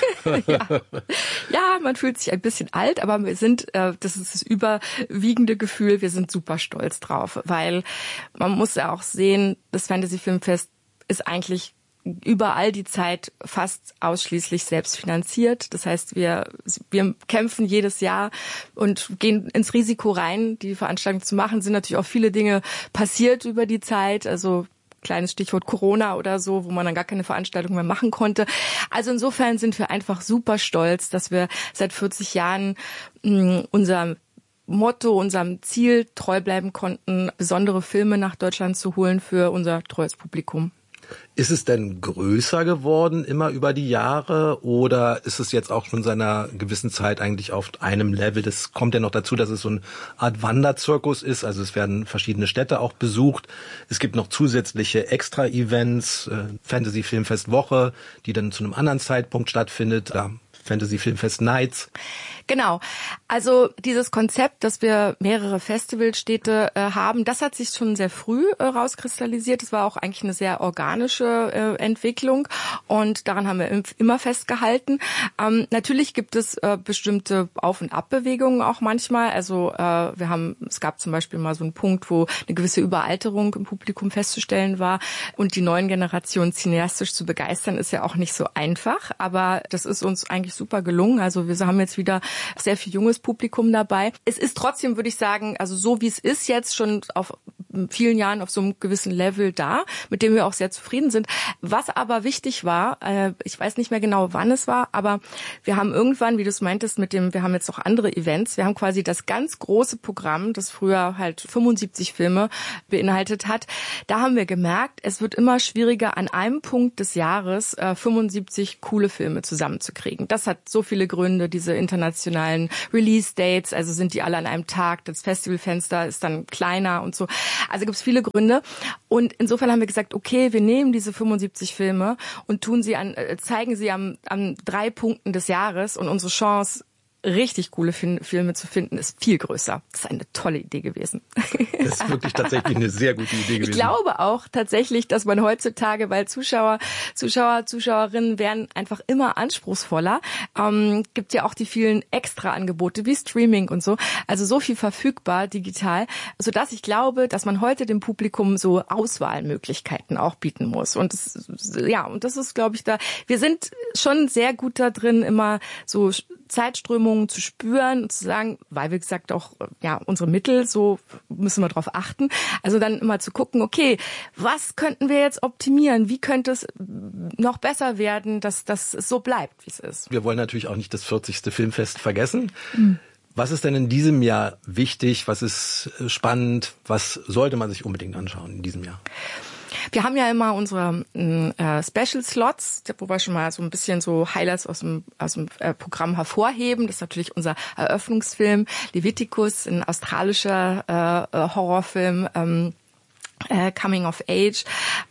Ja, man fühlt sich ein bisschen alt, aber wir sind, das ist das überwiegende Gefühl, wir sind super stolz drauf, weil man muss ja auch sehen, das Fantasy Filmfest ist eigentlich über all die Zeit fast ausschließlich selbst finanziert. Das heißt, wir kämpfen jedes Jahr und gehen ins Risiko rein, die Veranstaltung zu machen. Sind natürlich auch viele Dinge passiert über die Zeit, also kleines Stichwort Corona oder so, wo man dann gar keine Veranstaltung mehr machen konnte. Also insofern sind wir einfach super stolz, dass wir seit 40 Jahren unserem Motto, unserem Ziel treu bleiben konnten, besondere Filme nach Deutschland zu holen für unser treues Publikum. Ist es denn größer geworden immer über die Jahre oder ist es jetzt auch schon seit einer gewissen Zeit eigentlich auf einem Level? Das kommt ja noch dazu, dass es so eine Art Wanderzirkus ist. Also es werden verschiedene Städte auch besucht. Es gibt noch zusätzliche Extra-Events, Fantasy Filmfest Woche, die dann zu einem anderen Zeitpunkt stattfindet. Da Fantasy Filmfest Nights. Genau. Also dieses Konzept, dass wir mehrere Festivalstädte haben, das hat sich schon sehr früh rauskristallisiert. Das war auch eigentlich eine sehr organische Entwicklung und daran haben wir immer festgehalten. Natürlich gibt es bestimmte Auf- und Abbewegungen auch manchmal. Also es gab zum Beispiel mal so einen Punkt, wo eine gewisse Überalterung im Publikum festzustellen war und die neuen Generationen cineastisch zu begeistern, ist ja auch nicht so einfach. Aber das ist uns eigentlich super gelungen. Also wir haben jetzt wieder sehr viel junges Publikum dabei. Es ist trotzdem, würde ich sagen, also so wie es ist jetzt schon auf vielen Jahren auf so einem gewissen Level da, mit dem wir auch sehr zufrieden sind. Was aber wichtig war, ich weiß nicht mehr genau, wann es war, aber wir haben irgendwann, wie du es meintest, wir haben jetzt noch andere Events, wir haben quasi das ganz große Programm, das früher halt 75 Filme beinhaltet hat. Da haben wir gemerkt, es wird immer schwieriger, an einem Punkt des Jahres 75 coole Filme zusammenzukriegen. Das hat so viele Gründe, diese internationalen Release-Dates, also sind die alle an einem Tag, das Festivalfenster ist dann kleiner und so. Also gibt es viele Gründe. Und insofern haben wir gesagt, okay, wir nehmen diese 75 Filme und zeigen sie an 3 Punkten des Jahres und unsere Chance, richtig coole Filme zu finden, ist viel größer. Das ist eine tolle Idee gewesen. Das ist wirklich tatsächlich eine sehr gute Idee gewesen. Ich glaube auch tatsächlich, dass man heutzutage, weil Zuschauerinnen werden einfach immer anspruchsvoller, gibt ja auch die vielen Extra-Angebote wie Streaming und so, also so viel verfügbar digital, sodass ich glaube, dass man heute dem Publikum so Auswahlmöglichkeiten auch bieten muss. Und das ist, glaube ich, wir sind schon sehr gut da drin, immer so Zeitströmungen zu spüren und zu sagen, weil wir gesagt auch, unsere Mittel, so müssen wir drauf achten. Also dann immer zu gucken, okay, was könnten wir jetzt optimieren? Wie könnte es noch besser werden, dass das so bleibt, wie es ist? Wir wollen natürlich auch nicht das 40. Filmfest vergessen. Was ist denn in diesem Jahr wichtig? Was ist spannend? Was sollte man sich unbedingt anschauen in diesem Jahr? Wir haben ja immer unsere Special Slots, wo wir schon mal so ein bisschen so Highlights aus dem Programm hervorheben. Das ist natürlich unser Eröffnungsfilm Leviticus, ein australischer Horrorfilm, Coming of Age.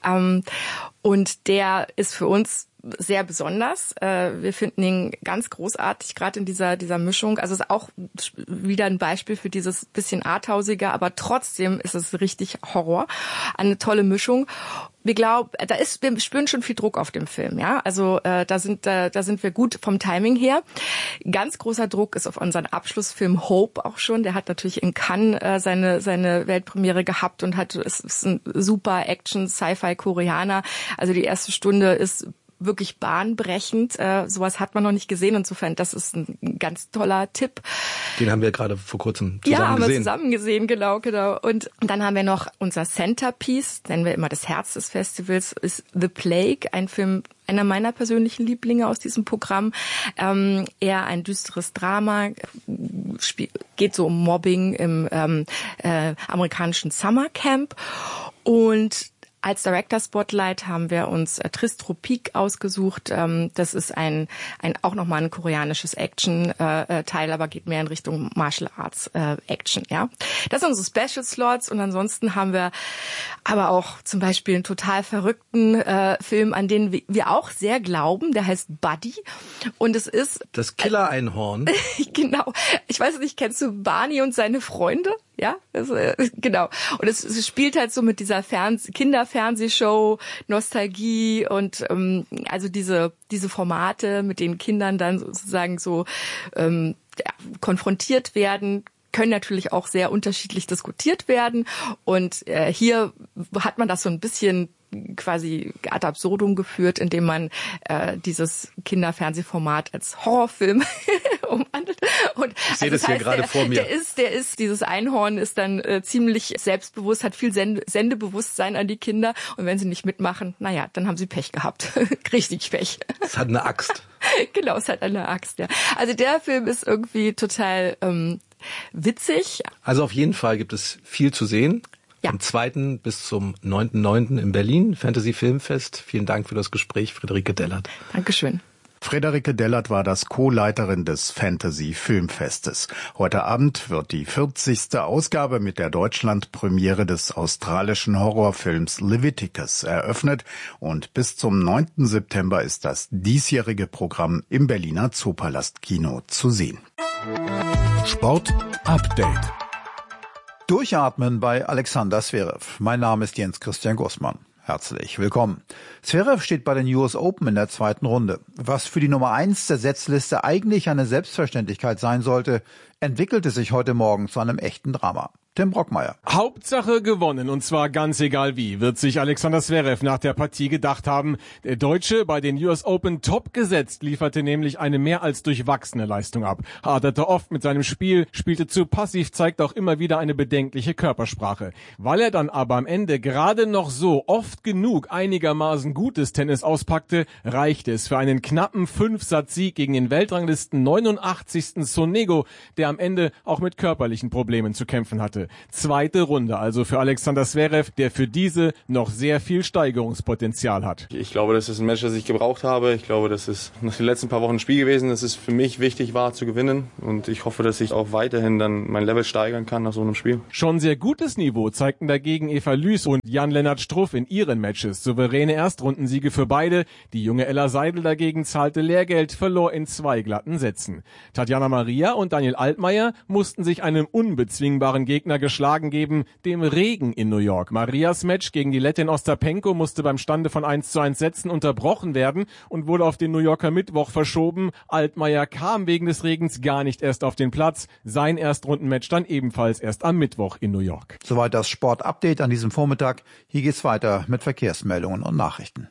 Und der ist für uns sehr besonders. Wir finden ihn ganz großartig, gerade in dieser Mischung. Also es ist auch wieder ein Beispiel für dieses bisschen arthausige, aber trotzdem ist es richtig Horror. Eine tolle Mischung. Wir spüren schon viel Druck auf dem Film, ja. Also da sind wir gut vom Timing her. Ganz großer Druck ist auf unseren Abschlussfilm Hope auch schon. Der hat natürlich in Cannes seine Weltpremiere gehabt und ist ein super Action Sci-Fi Koreaner. Also die erste Stunde ist wirklich bahnbrechend. Sowas hat man noch nicht gesehen. Insofern, das ist ein ganz toller Tipp. Den haben wir gerade vor kurzem zusammen gesehen, genau. Und dann haben wir noch unser Centerpiece, nennen wir immer das Herz des Festivals, ist The Plague, ein Film, einer meiner persönlichen Lieblinge aus diesem Programm. Eher ein düsteres Drama, geht so um Mobbing im amerikanischen Summercamp. Und als Director Spotlight haben wir uns Tristropique ausgesucht. Das ist auch nochmal ein koreanisches Action-Teil, aber geht mehr in Richtung Martial Arts Action, ja. Das sind unsere Special Slots und ansonsten haben wir aber auch zum Beispiel einen total verrückten Film, an den wir auch sehr glauben. Der heißt Buddy und es ist das Killer-Einhorn. Genau. Ich weiß nicht, kennst du Barney und seine Freunde? Ja, genau. Und es spielt halt so mit dieser Kinderfernsehshow, Nostalgie und also diese Formate, mit denen Kindern dann sozusagen so konfrontiert werden, können natürlich auch sehr unterschiedlich diskutiert werden. Und hier hat man das so ein bisschen quasi ad absurdum geführt, indem man dieses Kinderfernsehformat als Horrorfilm umwandelt. Und ich sehe das hier gerade vor mir. Dieses Einhorn ist dann ziemlich selbstbewusst, hat viel Sendebewusstsein an die Kinder. Und wenn sie nicht mitmachen, dann haben sie Pech gehabt. Richtig Pech. Es hat eine Axt. Genau, es hat eine Axt, ja. Also der Film ist irgendwie total witzig. Also auf jeden Fall gibt es viel zu sehen. Ja. Vom 2. bis zum 9.9. in Berlin, Fantasy Filmfest. Vielen Dank für das Gespräch, Friederike Dellert. Dankeschön. Friederike Dellert war das Co-Leiterin des Fantasy-Filmfestes. Heute Abend wird die 40. Ausgabe mit der Deutschland-Premiere des australischen Horrorfilms Leviticus eröffnet und bis zum 9. September ist das diesjährige Programm im Berliner Zoopalast-Kino zu sehen. Sport Update. Durchatmen bei Alexander Zverev. Mein Name ist Jens Christian Gussmann. Herzlich willkommen. Zverev steht bei den US Open in der zweiten Runde. Was für die Nummer 1 der Setzliste eigentlich eine Selbstverständlichkeit sein sollte, entwickelte sich heute Morgen zu einem echten Drama. Tim Brockmeier. Hauptsache gewonnen, und zwar ganz egal wie, wird sich Alexander Zverev nach der Partie gedacht haben. Der Deutsche, bei den US Open top gesetzt, lieferte nämlich eine mehr als durchwachsene Leistung ab. Haderte oft mit seinem Spiel, spielte zu passiv, zeigt auch immer wieder eine bedenkliche Körpersprache. Weil er dann aber am Ende gerade noch so oft genug einigermaßen gutes Tennis auspackte, reichte es für einen knappen 5-Satz-Sieg gegen den Weltranglisten 89. Sonego, der am Ende auch mit körperlichen Problemen zu kämpfen hatte. Zweite Runde also für Alexander Zverev, der für diese noch sehr viel Steigerungspotenzial hat. Ich glaube, das ist ein Match, das ich gebraucht habe. Ich glaube, das ist nach den letzten paar Wochen ein Spiel gewesen, dass es für mich wichtig war zu gewinnen. Und ich hoffe, dass ich auch weiterhin dann mein Level steigern kann nach so einem Spiel. Schon sehr gutes Niveau zeigten dagegen Eva Lüß und Jan-Lennart Struff in ihren Matches. Souveräne Erstrundensiege für beide. Die junge Ella Seidel dagegen zahlte Lehrgeld, verlor in 2 glatten Sätzen. Tatjana Maria und Daniel Altmaier mussten sich einem unbezwingbaren Gegner geschlagen geben, dem Regen in New York. Marias Match gegen die Lettin Ostapenko musste beim Stande von 1:1 Sätzen unterbrochen werden und wurde auf den New Yorker Mittwoch verschoben. Altmaier kam wegen des Regens gar nicht erst auf den Platz. Sein Erstrundenmatch dann ebenfalls erst am Mittwoch in New York. Soweit das Sport-Update an diesem Vormittag. Hier geht's weiter mit Verkehrsmeldungen und Nachrichten.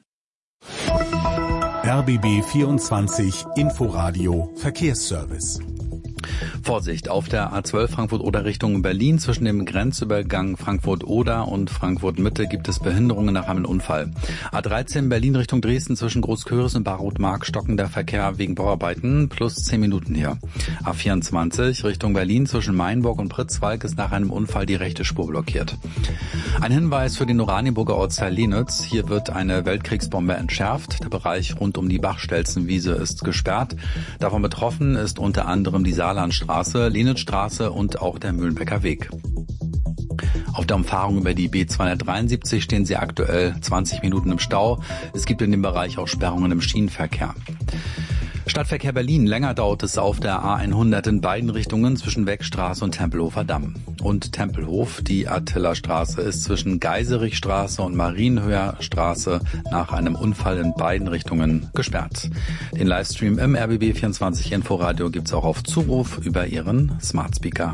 RBB 24 Inforadio Verkehrsservice. Vorsicht, auf der A12 Frankfurt-Oder Richtung Berlin zwischen dem Grenzübergang Frankfurt-Oder und Frankfurt-Mitte gibt es Behinderungen nach einem Unfall. A13 Berlin Richtung Dresden zwischen Großköris und Barroth-Mark stockender Verkehr wegen Bauarbeiten plus 10 Minuten hier. A24 Richtung Berlin zwischen Mainburg und Pritzwalk ist nach einem Unfall die rechte Spur blockiert. Ein Hinweis für den Oranienburger Ortsteil Lenitz. Hier wird eine Weltkriegsbombe entschärft. Der Bereich rund um die Bachstelzenwiese ist gesperrt. Davon betroffen ist unter anderem die Saarlandstraße, Lenitzstraße und auch der Mühlenbecker Weg. Auf der Umfahrung über die B273 stehen sie aktuell 20 Minuten im Stau. Es gibt in dem Bereich auch Sperrungen im Schienenverkehr. Stadtverkehr Berlin. Länger dauert es auf der A100 in beiden Richtungen zwischen Weckstraße und Tempelhofer Damm. Und Tempelhof, die Attila-Straße, ist zwischen Geiserichstraße und Marienhöher Straße nach einem Unfall in beiden Richtungen gesperrt. Den Livestream im RBB24 Inforadio gibt's auch auf Zuruf über Ihren Smart Speaker.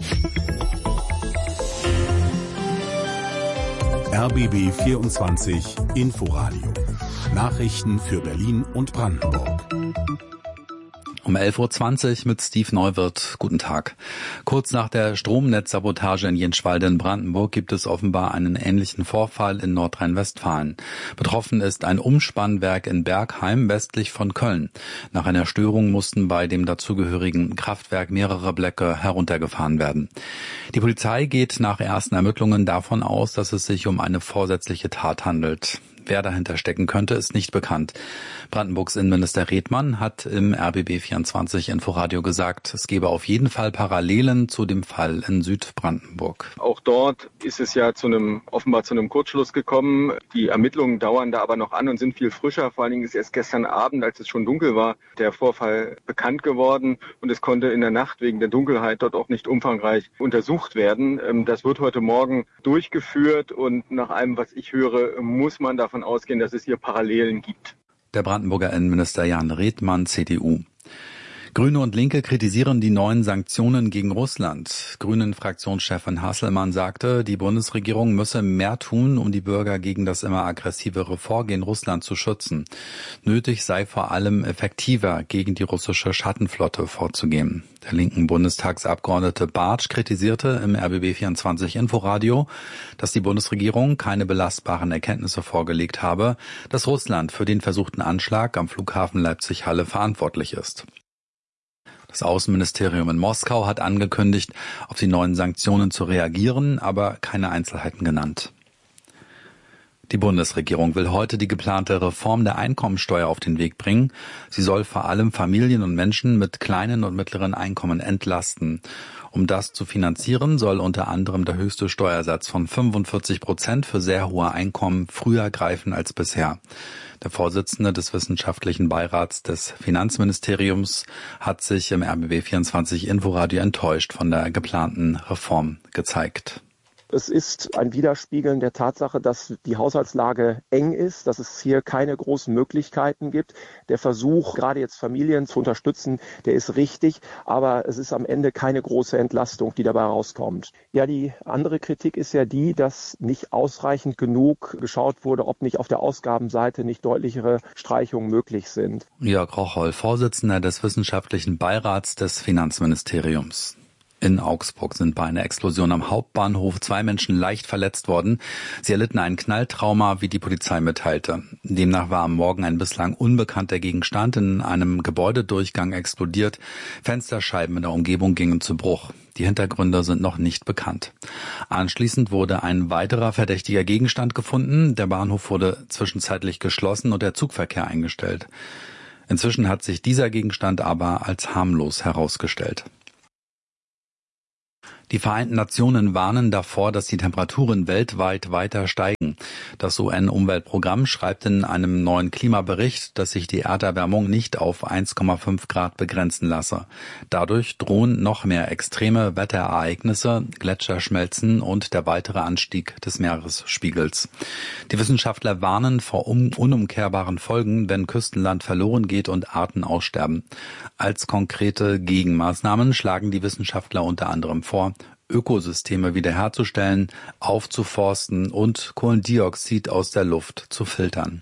RBB 24 Inforadio. Nachrichten für Berlin und Brandenburg. Um 11.20 Uhr mit Steve Neuwirth. Guten Tag. Kurz nach der Stromnetzsabotage in Jenschwalde in Brandenburg gibt es offenbar einen ähnlichen Vorfall in Nordrhein-Westfalen. Betroffen ist ein Umspannwerk in Bergheim westlich von Köln. Nach einer Störung mussten bei dem dazugehörigen Kraftwerk mehrere Blöcke heruntergefahren werden. Die Polizei geht nach ersten Ermittlungen davon aus, dass es sich um eine vorsätzliche Tat handelt. Wer dahinter stecken könnte, ist nicht bekannt. Brandenburgs Innenminister Redmann hat im RBB24 Inforadio gesagt, es gebe auf jeden Fall Parallelen zu dem Fall in Südbrandenburg. Auch dort ist es ja offenbar zu einem Kurzschluss gekommen. Die Ermittlungen dauern da aber noch an und sind viel frischer. Vor allen Dingen ist erst gestern Abend, als es schon dunkel war, der Vorfall bekannt geworden. Und es konnte in der Nacht wegen der Dunkelheit dort auch nicht umfangreich untersucht werden. Das wird heute Morgen durchgeführt und nach allem, was ich höre, muss man davon ausgehen, dass es hier Parallelen gibt. Der Brandenburger Innenminister Jan Redmann, CDU. Grüne und Linke kritisieren die neuen Sanktionen gegen Russland. Grünen-Fraktionschefin Hasselmann sagte, die Bundesregierung müsse mehr tun, um die Bürger gegen das immer aggressivere Vorgehen Russlands zu schützen. Nötig sei vor allem effektiver gegen die russische Schattenflotte vorzugehen. Der linken Bundestagsabgeordnete Bartsch kritisierte im RBB24 Inforadio, dass die Bundesregierung keine belastbaren Erkenntnisse vorgelegt habe, dass Russland für den versuchten Anschlag am Flughafen Leipzig-Halle verantwortlich ist. Das Außenministerium in Moskau hat angekündigt, auf die neuen Sanktionen zu reagieren, aber keine Einzelheiten genannt. Die Bundesregierung will heute die geplante Reform der Einkommensteuer auf den Weg bringen. Sie soll vor allem Familien und Menschen mit kleinen und mittleren Einkommen entlasten. Um das zu finanzieren, soll unter anderem der höchste Steuersatz von 45% für sehr hohe Einkommen früher greifen als bisher. Der Vorsitzende des Wissenschaftlichen Beirats des Finanzministeriums hat sich im RBB24 Inforadio enttäuscht von der geplanten Reform gezeigt. Es ist ein Widerspiegeln der Tatsache, dass die Haushaltslage eng ist, dass es hier keine großen Möglichkeiten gibt. Der Versuch, gerade jetzt Familien zu unterstützen, der ist richtig, aber es ist am Ende keine große Entlastung, die dabei rauskommt. Ja, die andere Kritik ist ja die, dass nicht ausreichend genug geschaut wurde, ob nicht auf der Ausgabenseite nicht deutlichere Streichungen möglich sind. Jörg Rocholl, Vorsitzender des Wissenschaftlichen Beirats des Finanzministeriums. In Augsburg sind bei einer Explosion am Hauptbahnhof 2 Menschen leicht verletzt worden. Sie erlitten ein Knalltrauma, wie die Polizei mitteilte. Demnach war am Morgen ein bislang unbekannter Gegenstand in einem Gebäudedurchgang explodiert. Fensterscheiben in der Umgebung gingen zu Bruch. Die Hintergründe sind noch nicht bekannt. Anschließend wurde ein weiterer verdächtiger Gegenstand gefunden. Der Bahnhof wurde zwischenzeitlich geschlossen und der Zugverkehr eingestellt. Inzwischen hat sich dieser Gegenstand aber als harmlos herausgestellt. Die Vereinten Nationen warnen davor, dass die Temperaturen weltweit weiter steigen. Das UN-Umweltprogramm schreibt in einem neuen Klimabericht, dass sich die Erderwärmung nicht auf 1,5 Grad begrenzen lasse. Dadurch drohen noch mehr extreme Wetterereignisse, Gletscherschmelzen und der weitere Anstieg des Meeresspiegels. Die Wissenschaftler warnen vor unumkehrbaren Folgen, wenn Küstenland verloren geht und Arten aussterben. Als konkrete Gegenmaßnahmen schlagen die Wissenschaftler unter anderem vor, Ökosysteme wiederherzustellen, aufzuforsten und Kohlendioxid aus der Luft zu filtern.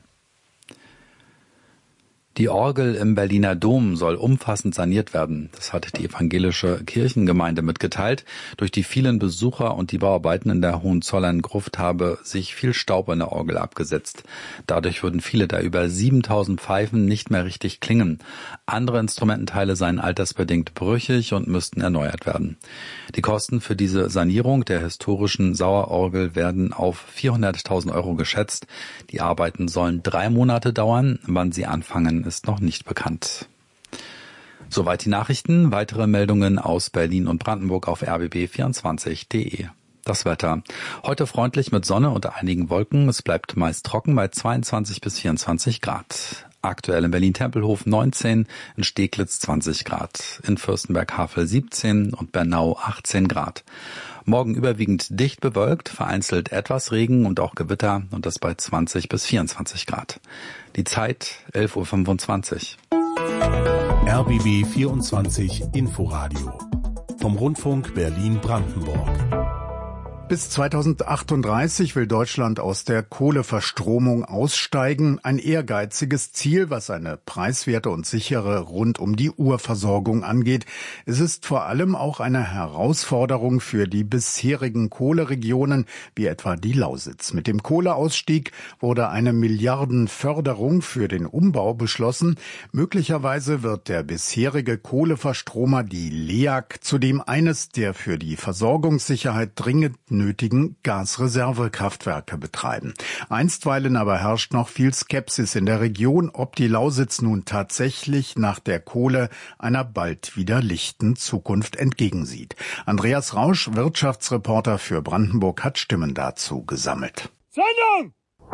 Die Orgel im Berliner Dom soll umfassend saniert werden. Das hat die evangelische Kirchengemeinde mitgeteilt. Durch die vielen Besucher und die Bauarbeiten in der Hohenzollern-Gruft habe sich viel Staub in der Orgel abgesetzt. Dadurch würden viele der über 7000 Pfeifen nicht mehr richtig klingen. Andere Instrumententeile seien altersbedingt brüchig und müssten erneuert werden. Die Kosten für diese Sanierung der historischen Sauerorgel werden auf 400.000 € geschätzt. Die Arbeiten sollen 3 Monate dauern. Wann sie anfangen, ist noch nicht bekannt. Soweit die Nachrichten. Weitere Meldungen aus Berlin und Brandenburg auf rbb24.de. Das Wetter. Heute freundlich mit Sonne und einigen Wolken. Es bleibt meist trocken bei 22 bis 24 Grad. Aktuell in Berlin-Tempelhof 19, in Steglitz 20 Grad, in Fürstenberg-Havel 17 und Bernau 18 Grad. Morgen überwiegend dicht bewölkt, vereinzelt etwas Regen und auch Gewitter und das bei 20 bis 24 Grad. Die Zeit 11.25 Uhr. RBB 24 Inforadio vom Rundfunk Berlin-Brandenburg. Bis 2038 will Deutschland aus der Kohleverstromung aussteigen. Ein ehrgeiziges Ziel, was eine preiswerte und sichere Rund-um-die-Uhr-Versorgung angeht. Es ist vor allem auch eine Herausforderung für die bisherigen Kohleregionen, wie etwa die Lausitz. Mit dem Kohleausstieg wurde eine Milliardenförderung für den Umbau beschlossen. Möglicherweise wird der bisherige Kohleverstromer, die LEAG, zudem eines der für die Versorgungssicherheit dringend nötigen Gasreservekraftwerke betreiben. Einstweilen aber herrscht noch viel Skepsis in der Region, ob die Lausitz nun tatsächlich nach der Kohle einer bald wieder lichten Zukunft entgegensieht. Andreas Rausch, Wirtschaftsreporter für Brandenburg, hat Stimmen dazu gesammelt. Sendung!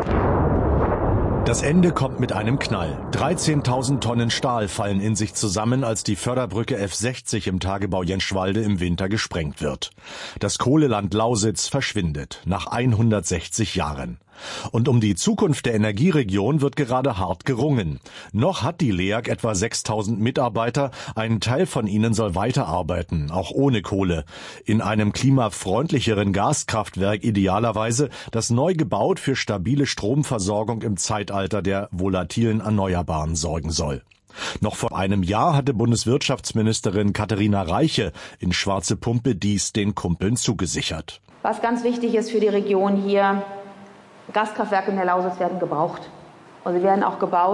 Das Ende kommt mit einem Knall. 13.000 Tonnen Stahl fallen in sich zusammen, als die Förderbrücke F60 im Tagebau Jenschwalde im Winter gesprengt wird. Das Kohleland Lausitz verschwindet nach 160 Jahren. Und um die Zukunft der Energieregion wird gerade hart gerungen. Noch hat die LEAG etwa 6.000 Mitarbeiter. Ein Teil von ihnen soll weiterarbeiten, auch ohne Kohle. In einem klimafreundlicheren Gaskraftwerk idealerweise, das neu gebaut für stabile Stromversorgung im Zeitalter der volatilen Erneuerbaren sorgen soll. Noch vor einem Jahr hatte Bundeswirtschaftsministerin Katharina Reiche in Schwarze Pumpe dies den Kumpeln zugesichert. Was ganz wichtig ist für die Region hier: Gaskraftwerke in der Lausitz werden gebraucht. Und sie werden auch gebaut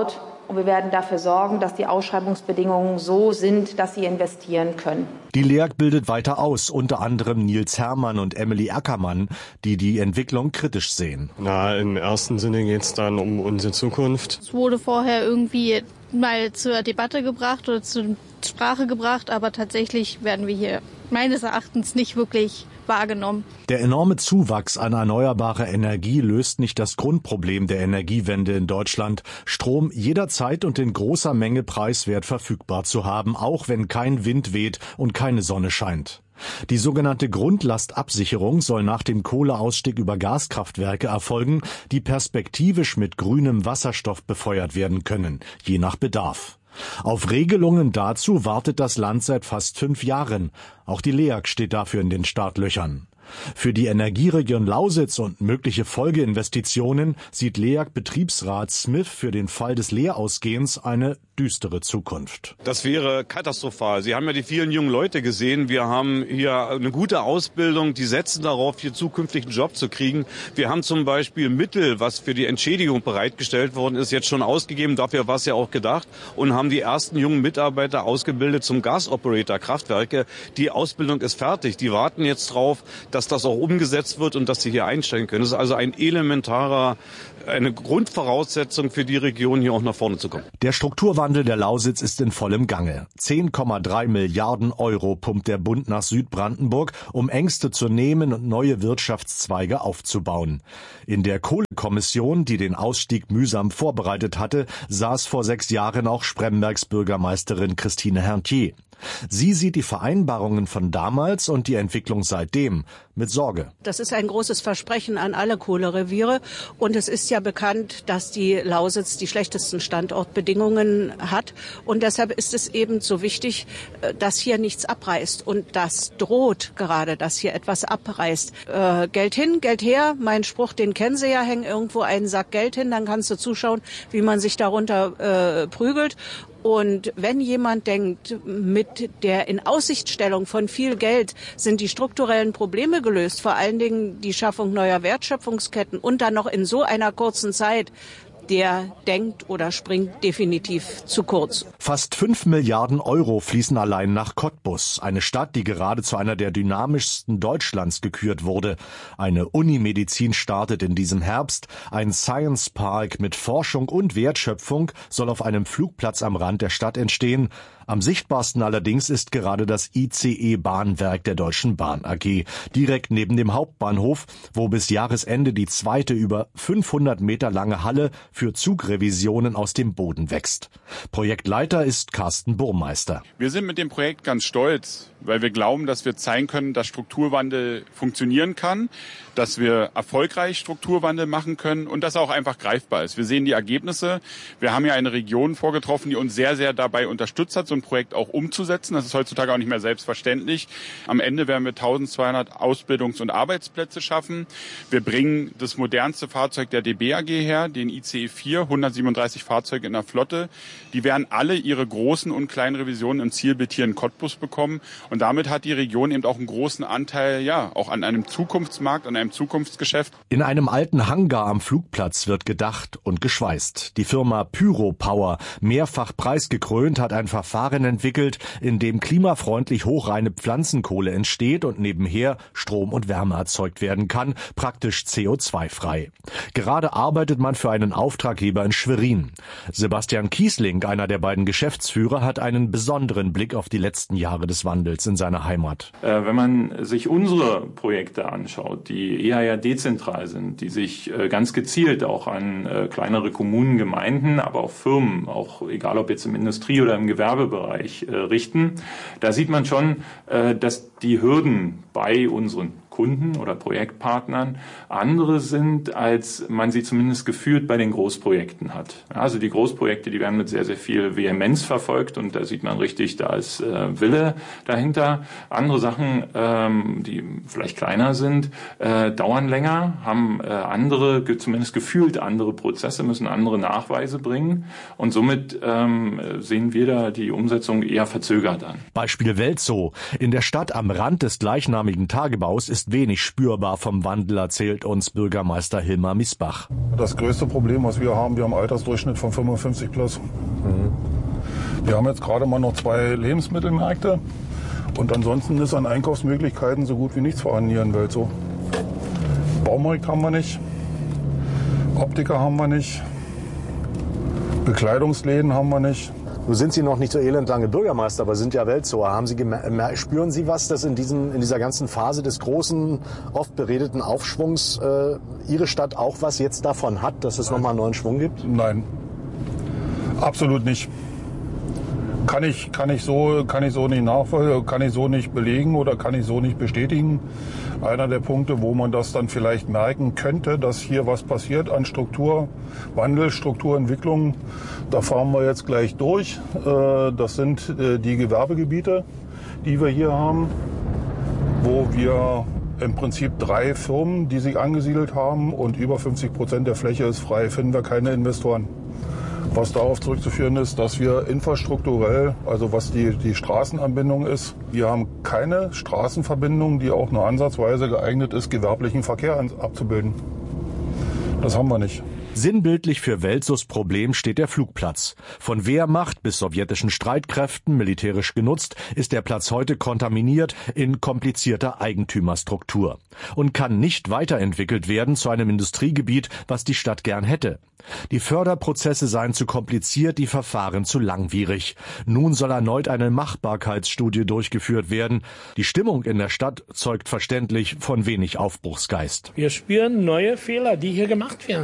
Und wir werden dafür sorgen, dass die Ausschreibungsbedingungen so sind, dass sie investieren können. Die LEAG bildet weiter aus, unter anderem Nils Herrmann und Emily Ackermann, die die Entwicklung kritisch sehen. Im ersten Sinne geht es dann um unsere Zukunft. Es wurde vorher irgendwie mal zur Debatte gebracht oder zur Sprache gebracht, aber tatsächlich werden wir hier meines Erachtens nicht wirklich wahrgenommen. Der enorme Zuwachs an erneuerbarer Energie löst nicht das Grundproblem der Energiewende in Deutschland, Strom jederzeit und in großer Menge preiswert verfügbar zu haben, auch wenn kein Wind weht und keine Sonne scheint. Die sogenannte Grundlastabsicherung soll nach dem Kohleausstieg über Gaskraftwerke erfolgen, die perspektivisch mit grünem Wasserstoff befeuert werden können, je nach Bedarf. Auf Regelungen dazu wartet das Land seit fast 5 Jahren. Auch die LEAG steht dafür in den Startlöchern. Für die Energieregion Lausitz und mögliche Folgeinvestitionen sieht LEAG-Betriebsrat Smith für den Fall des Leerausgehens eine düstere Zukunft. Das wäre katastrophal. Sie haben ja die vielen jungen Leute gesehen. Wir haben hier eine gute Ausbildung. Die setzen darauf, hier zukünftig einen Job zu kriegen. Wir haben zum Beispiel Mittel, was für die Entschädigung bereitgestellt worden ist, jetzt schon ausgegeben. Dafür war es ja auch gedacht. Und haben die ersten jungen Mitarbeiter ausgebildet zum Gasoperator Kraftwerke. Die Ausbildung ist fertig. Die warten jetzt drauf, dass das auch umgesetzt wird und dass sie hier einsteigen können. Das ist also eine Grundvoraussetzung für die Region, hier auch nach vorne zu kommen. Der Strukturwandel der Lausitz ist in vollem Gange. 10,3 Milliarden Euro pumpt der Bund nach Südbrandenburg, um Ängste zu nehmen und neue Wirtschaftszweige aufzubauen. In der Kohlekommission, die den Ausstieg mühsam vorbereitet hatte, saß vor 6 Jahren auch Sprembergs Bürgermeisterin Christine Herrntier. Sie sieht die Vereinbarungen von damals und die Entwicklung seitdem mit Sorge. Das ist ein großes Versprechen an alle Kohlereviere. Und es ist ja bekannt, dass die Lausitz die schlechtesten Standortbedingungen hat. Und deshalb ist es eben so wichtig, dass hier nichts abreißt. Und das droht gerade, dass hier etwas abreißt. Geld hin, Geld her. Mein Spruch, den kennen Sie ja, häng irgendwo einen Sack Geld hin. Dann kannst du zuschauen, wie man sich darunter prügelt. Und wenn jemand denkt, mit der Inaussichtstellung von viel Geld sind die strukturellen Probleme gelöst, vor allen Dingen die Schaffung neuer Wertschöpfungsketten und dann noch in so einer kurzen Zeit, der denkt oder springt definitiv zu kurz. Fast 5 Milliarden Euro fließen allein nach Cottbus, eine Stadt, die gerade zu einer der dynamischsten Deutschlands gekürt wurde. Eine Unimedizin startet in diesem Herbst. Ein Science Park mit Forschung und Wertschöpfung soll auf einem Flugplatz am Rand der Stadt entstehen. Am sichtbarsten allerdings ist gerade das ICE-Bahnwerk der Deutschen Bahn AG, direkt neben dem Hauptbahnhof, wo bis Jahresende die zweite über 500 Meter lange Halle für Zugrevisionen aus dem Boden wächst. Projektleiter ist Carsten Burmeister. Wir sind mit dem Projekt ganz stolz, weil wir glauben, dass wir zeigen können, dass Strukturwandel funktionieren kann, dass wir erfolgreich Strukturwandel machen können und dass er auch einfach greifbar ist. Wir sehen die Ergebnisse. Wir haben ja eine Region vorgetroffen, die uns sehr, sehr dabei unterstützt hat, so ein Projekt auch umzusetzen. Das ist heutzutage auch nicht mehr selbstverständlich. Am Ende werden wir 1200 Ausbildungs- und Arbeitsplätze schaffen. Wir bringen das modernste Fahrzeug der DB AG her, den ICE 4, 137 Fahrzeuge in der Flotte. Die werden alle ihre großen und kleinen Revisionen im Zielbild hier in Cottbus bekommen. Und damit hat die Region eben auch einen großen Anteil, ja, auch an einem Zukunftsmarkt, an einem Zukunftsgeschäft. In einem alten Hangar am Flugplatz wird gedacht und geschweißt. Die Firma Pyropower, mehrfach preisgekrönt, hat ein Verfahren entwickelt, in dem klimafreundlich hochreine Pflanzenkohle entsteht und nebenher Strom und Wärme erzeugt werden kann, praktisch CO2-frei. Gerade arbeitet man für einen Auftraggeber in Schwerin. Sebastian Kiesling, einer der beiden Geschäftsführer, hat einen besonderen Blick auf die letzten Jahre des Wandels in seiner Heimat. Wenn man sich unsere Projekte anschaut, die eher ja dezentral sind, die sich ganz gezielt auch an kleinere Kommunen, Gemeinden, aber auch Firmen, auch egal ob jetzt im Industrie- oder im Gewerbebereich richten, da sieht man schon, dass die Hürden bei unseren Kunden oder Projektpartnern andere sind, als man sie zumindest gefühlt bei den Großprojekten hat. Also die Großprojekte, die werden mit sehr, sehr viel Vehemenz verfolgt und da sieht man richtig, da ist Wille dahinter. Andere Sachen, die vielleicht kleiner sind, dauern länger, haben andere, zumindest gefühlt andere Prozesse, müssen andere Nachweise bringen und somit sehen wir da die Umsetzung eher verzögert an. Beispiel Welzow. In der Stadt am Rand des gleichnamigen Tagebaus ist ist wenig spürbar vom Wandel, erzählt uns Bürgermeister Hilmar Miesbach. Das größte Problem, was wir haben einen Altersdurchschnitt von 55 plus. Wir haben jetzt gerade mal noch 2 Lebensmittelmärkte und ansonsten ist an Einkaufsmöglichkeiten so gut wie nichts vorhanden hier in Welzow. Baumarkt haben wir nicht, Optiker haben wir nicht, Bekleidungsläden haben wir nicht. Nun sind Sie noch nicht so elendlange Bürgermeister, aber sind ja Welzower. Spüren Sie was, dass in dieser ganzen Phase des großen, oft beredeten Aufschwungs Ihre Stadt auch was jetzt davon hat, dass es nochmal einen neuen Schwung gibt? Nein, absolut nicht. Kann ich so nicht nachvollziehen, kann ich so nicht belegen oder kann ich so nicht bestätigen. Einer der Punkte, wo man das dann vielleicht merken könnte, dass hier was passiert an Strukturwandel, Strukturentwicklung, da fahren wir jetzt gleich durch. Das sind die Gewerbegebiete, die wir hier haben, wo wir im Prinzip 3 Firmen, die sich angesiedelt haben und über 50% der Fläche ist frei, finden wir keine Investoren. Was darauf zurückzuführen ist, dass wir infrastrukturell, also was die Straßenanbindung ist, wir haben keine Straßenverbindung, die auch nur ansatzweise geeignet ist, gewerblichen Verkehr abzubilden. Das haben wir nicht. Sinnbildlich für Welzows Problem steht der Flugplatz. Von Wehrmacht bis sowjetischen Streitkräften militärisch genutzt, ist der Platz heute kontaminiert in komplizierter Eigentümerstruktur und kann nicht weiterentwickelt werden zu einem Industriegebiet, was die Stadt gern hätte. Die Förderprozesse seien zu kompliziert, die Verfahren zu langwierig. Nun soll erneut eine Machbarkeitsstudie durchgeführt werden. Die Stimmung in der Stadt zeugt verständlich von wenig Aufbruchsgeist. Wir spüren neue Fehler, die hier gemacht werden.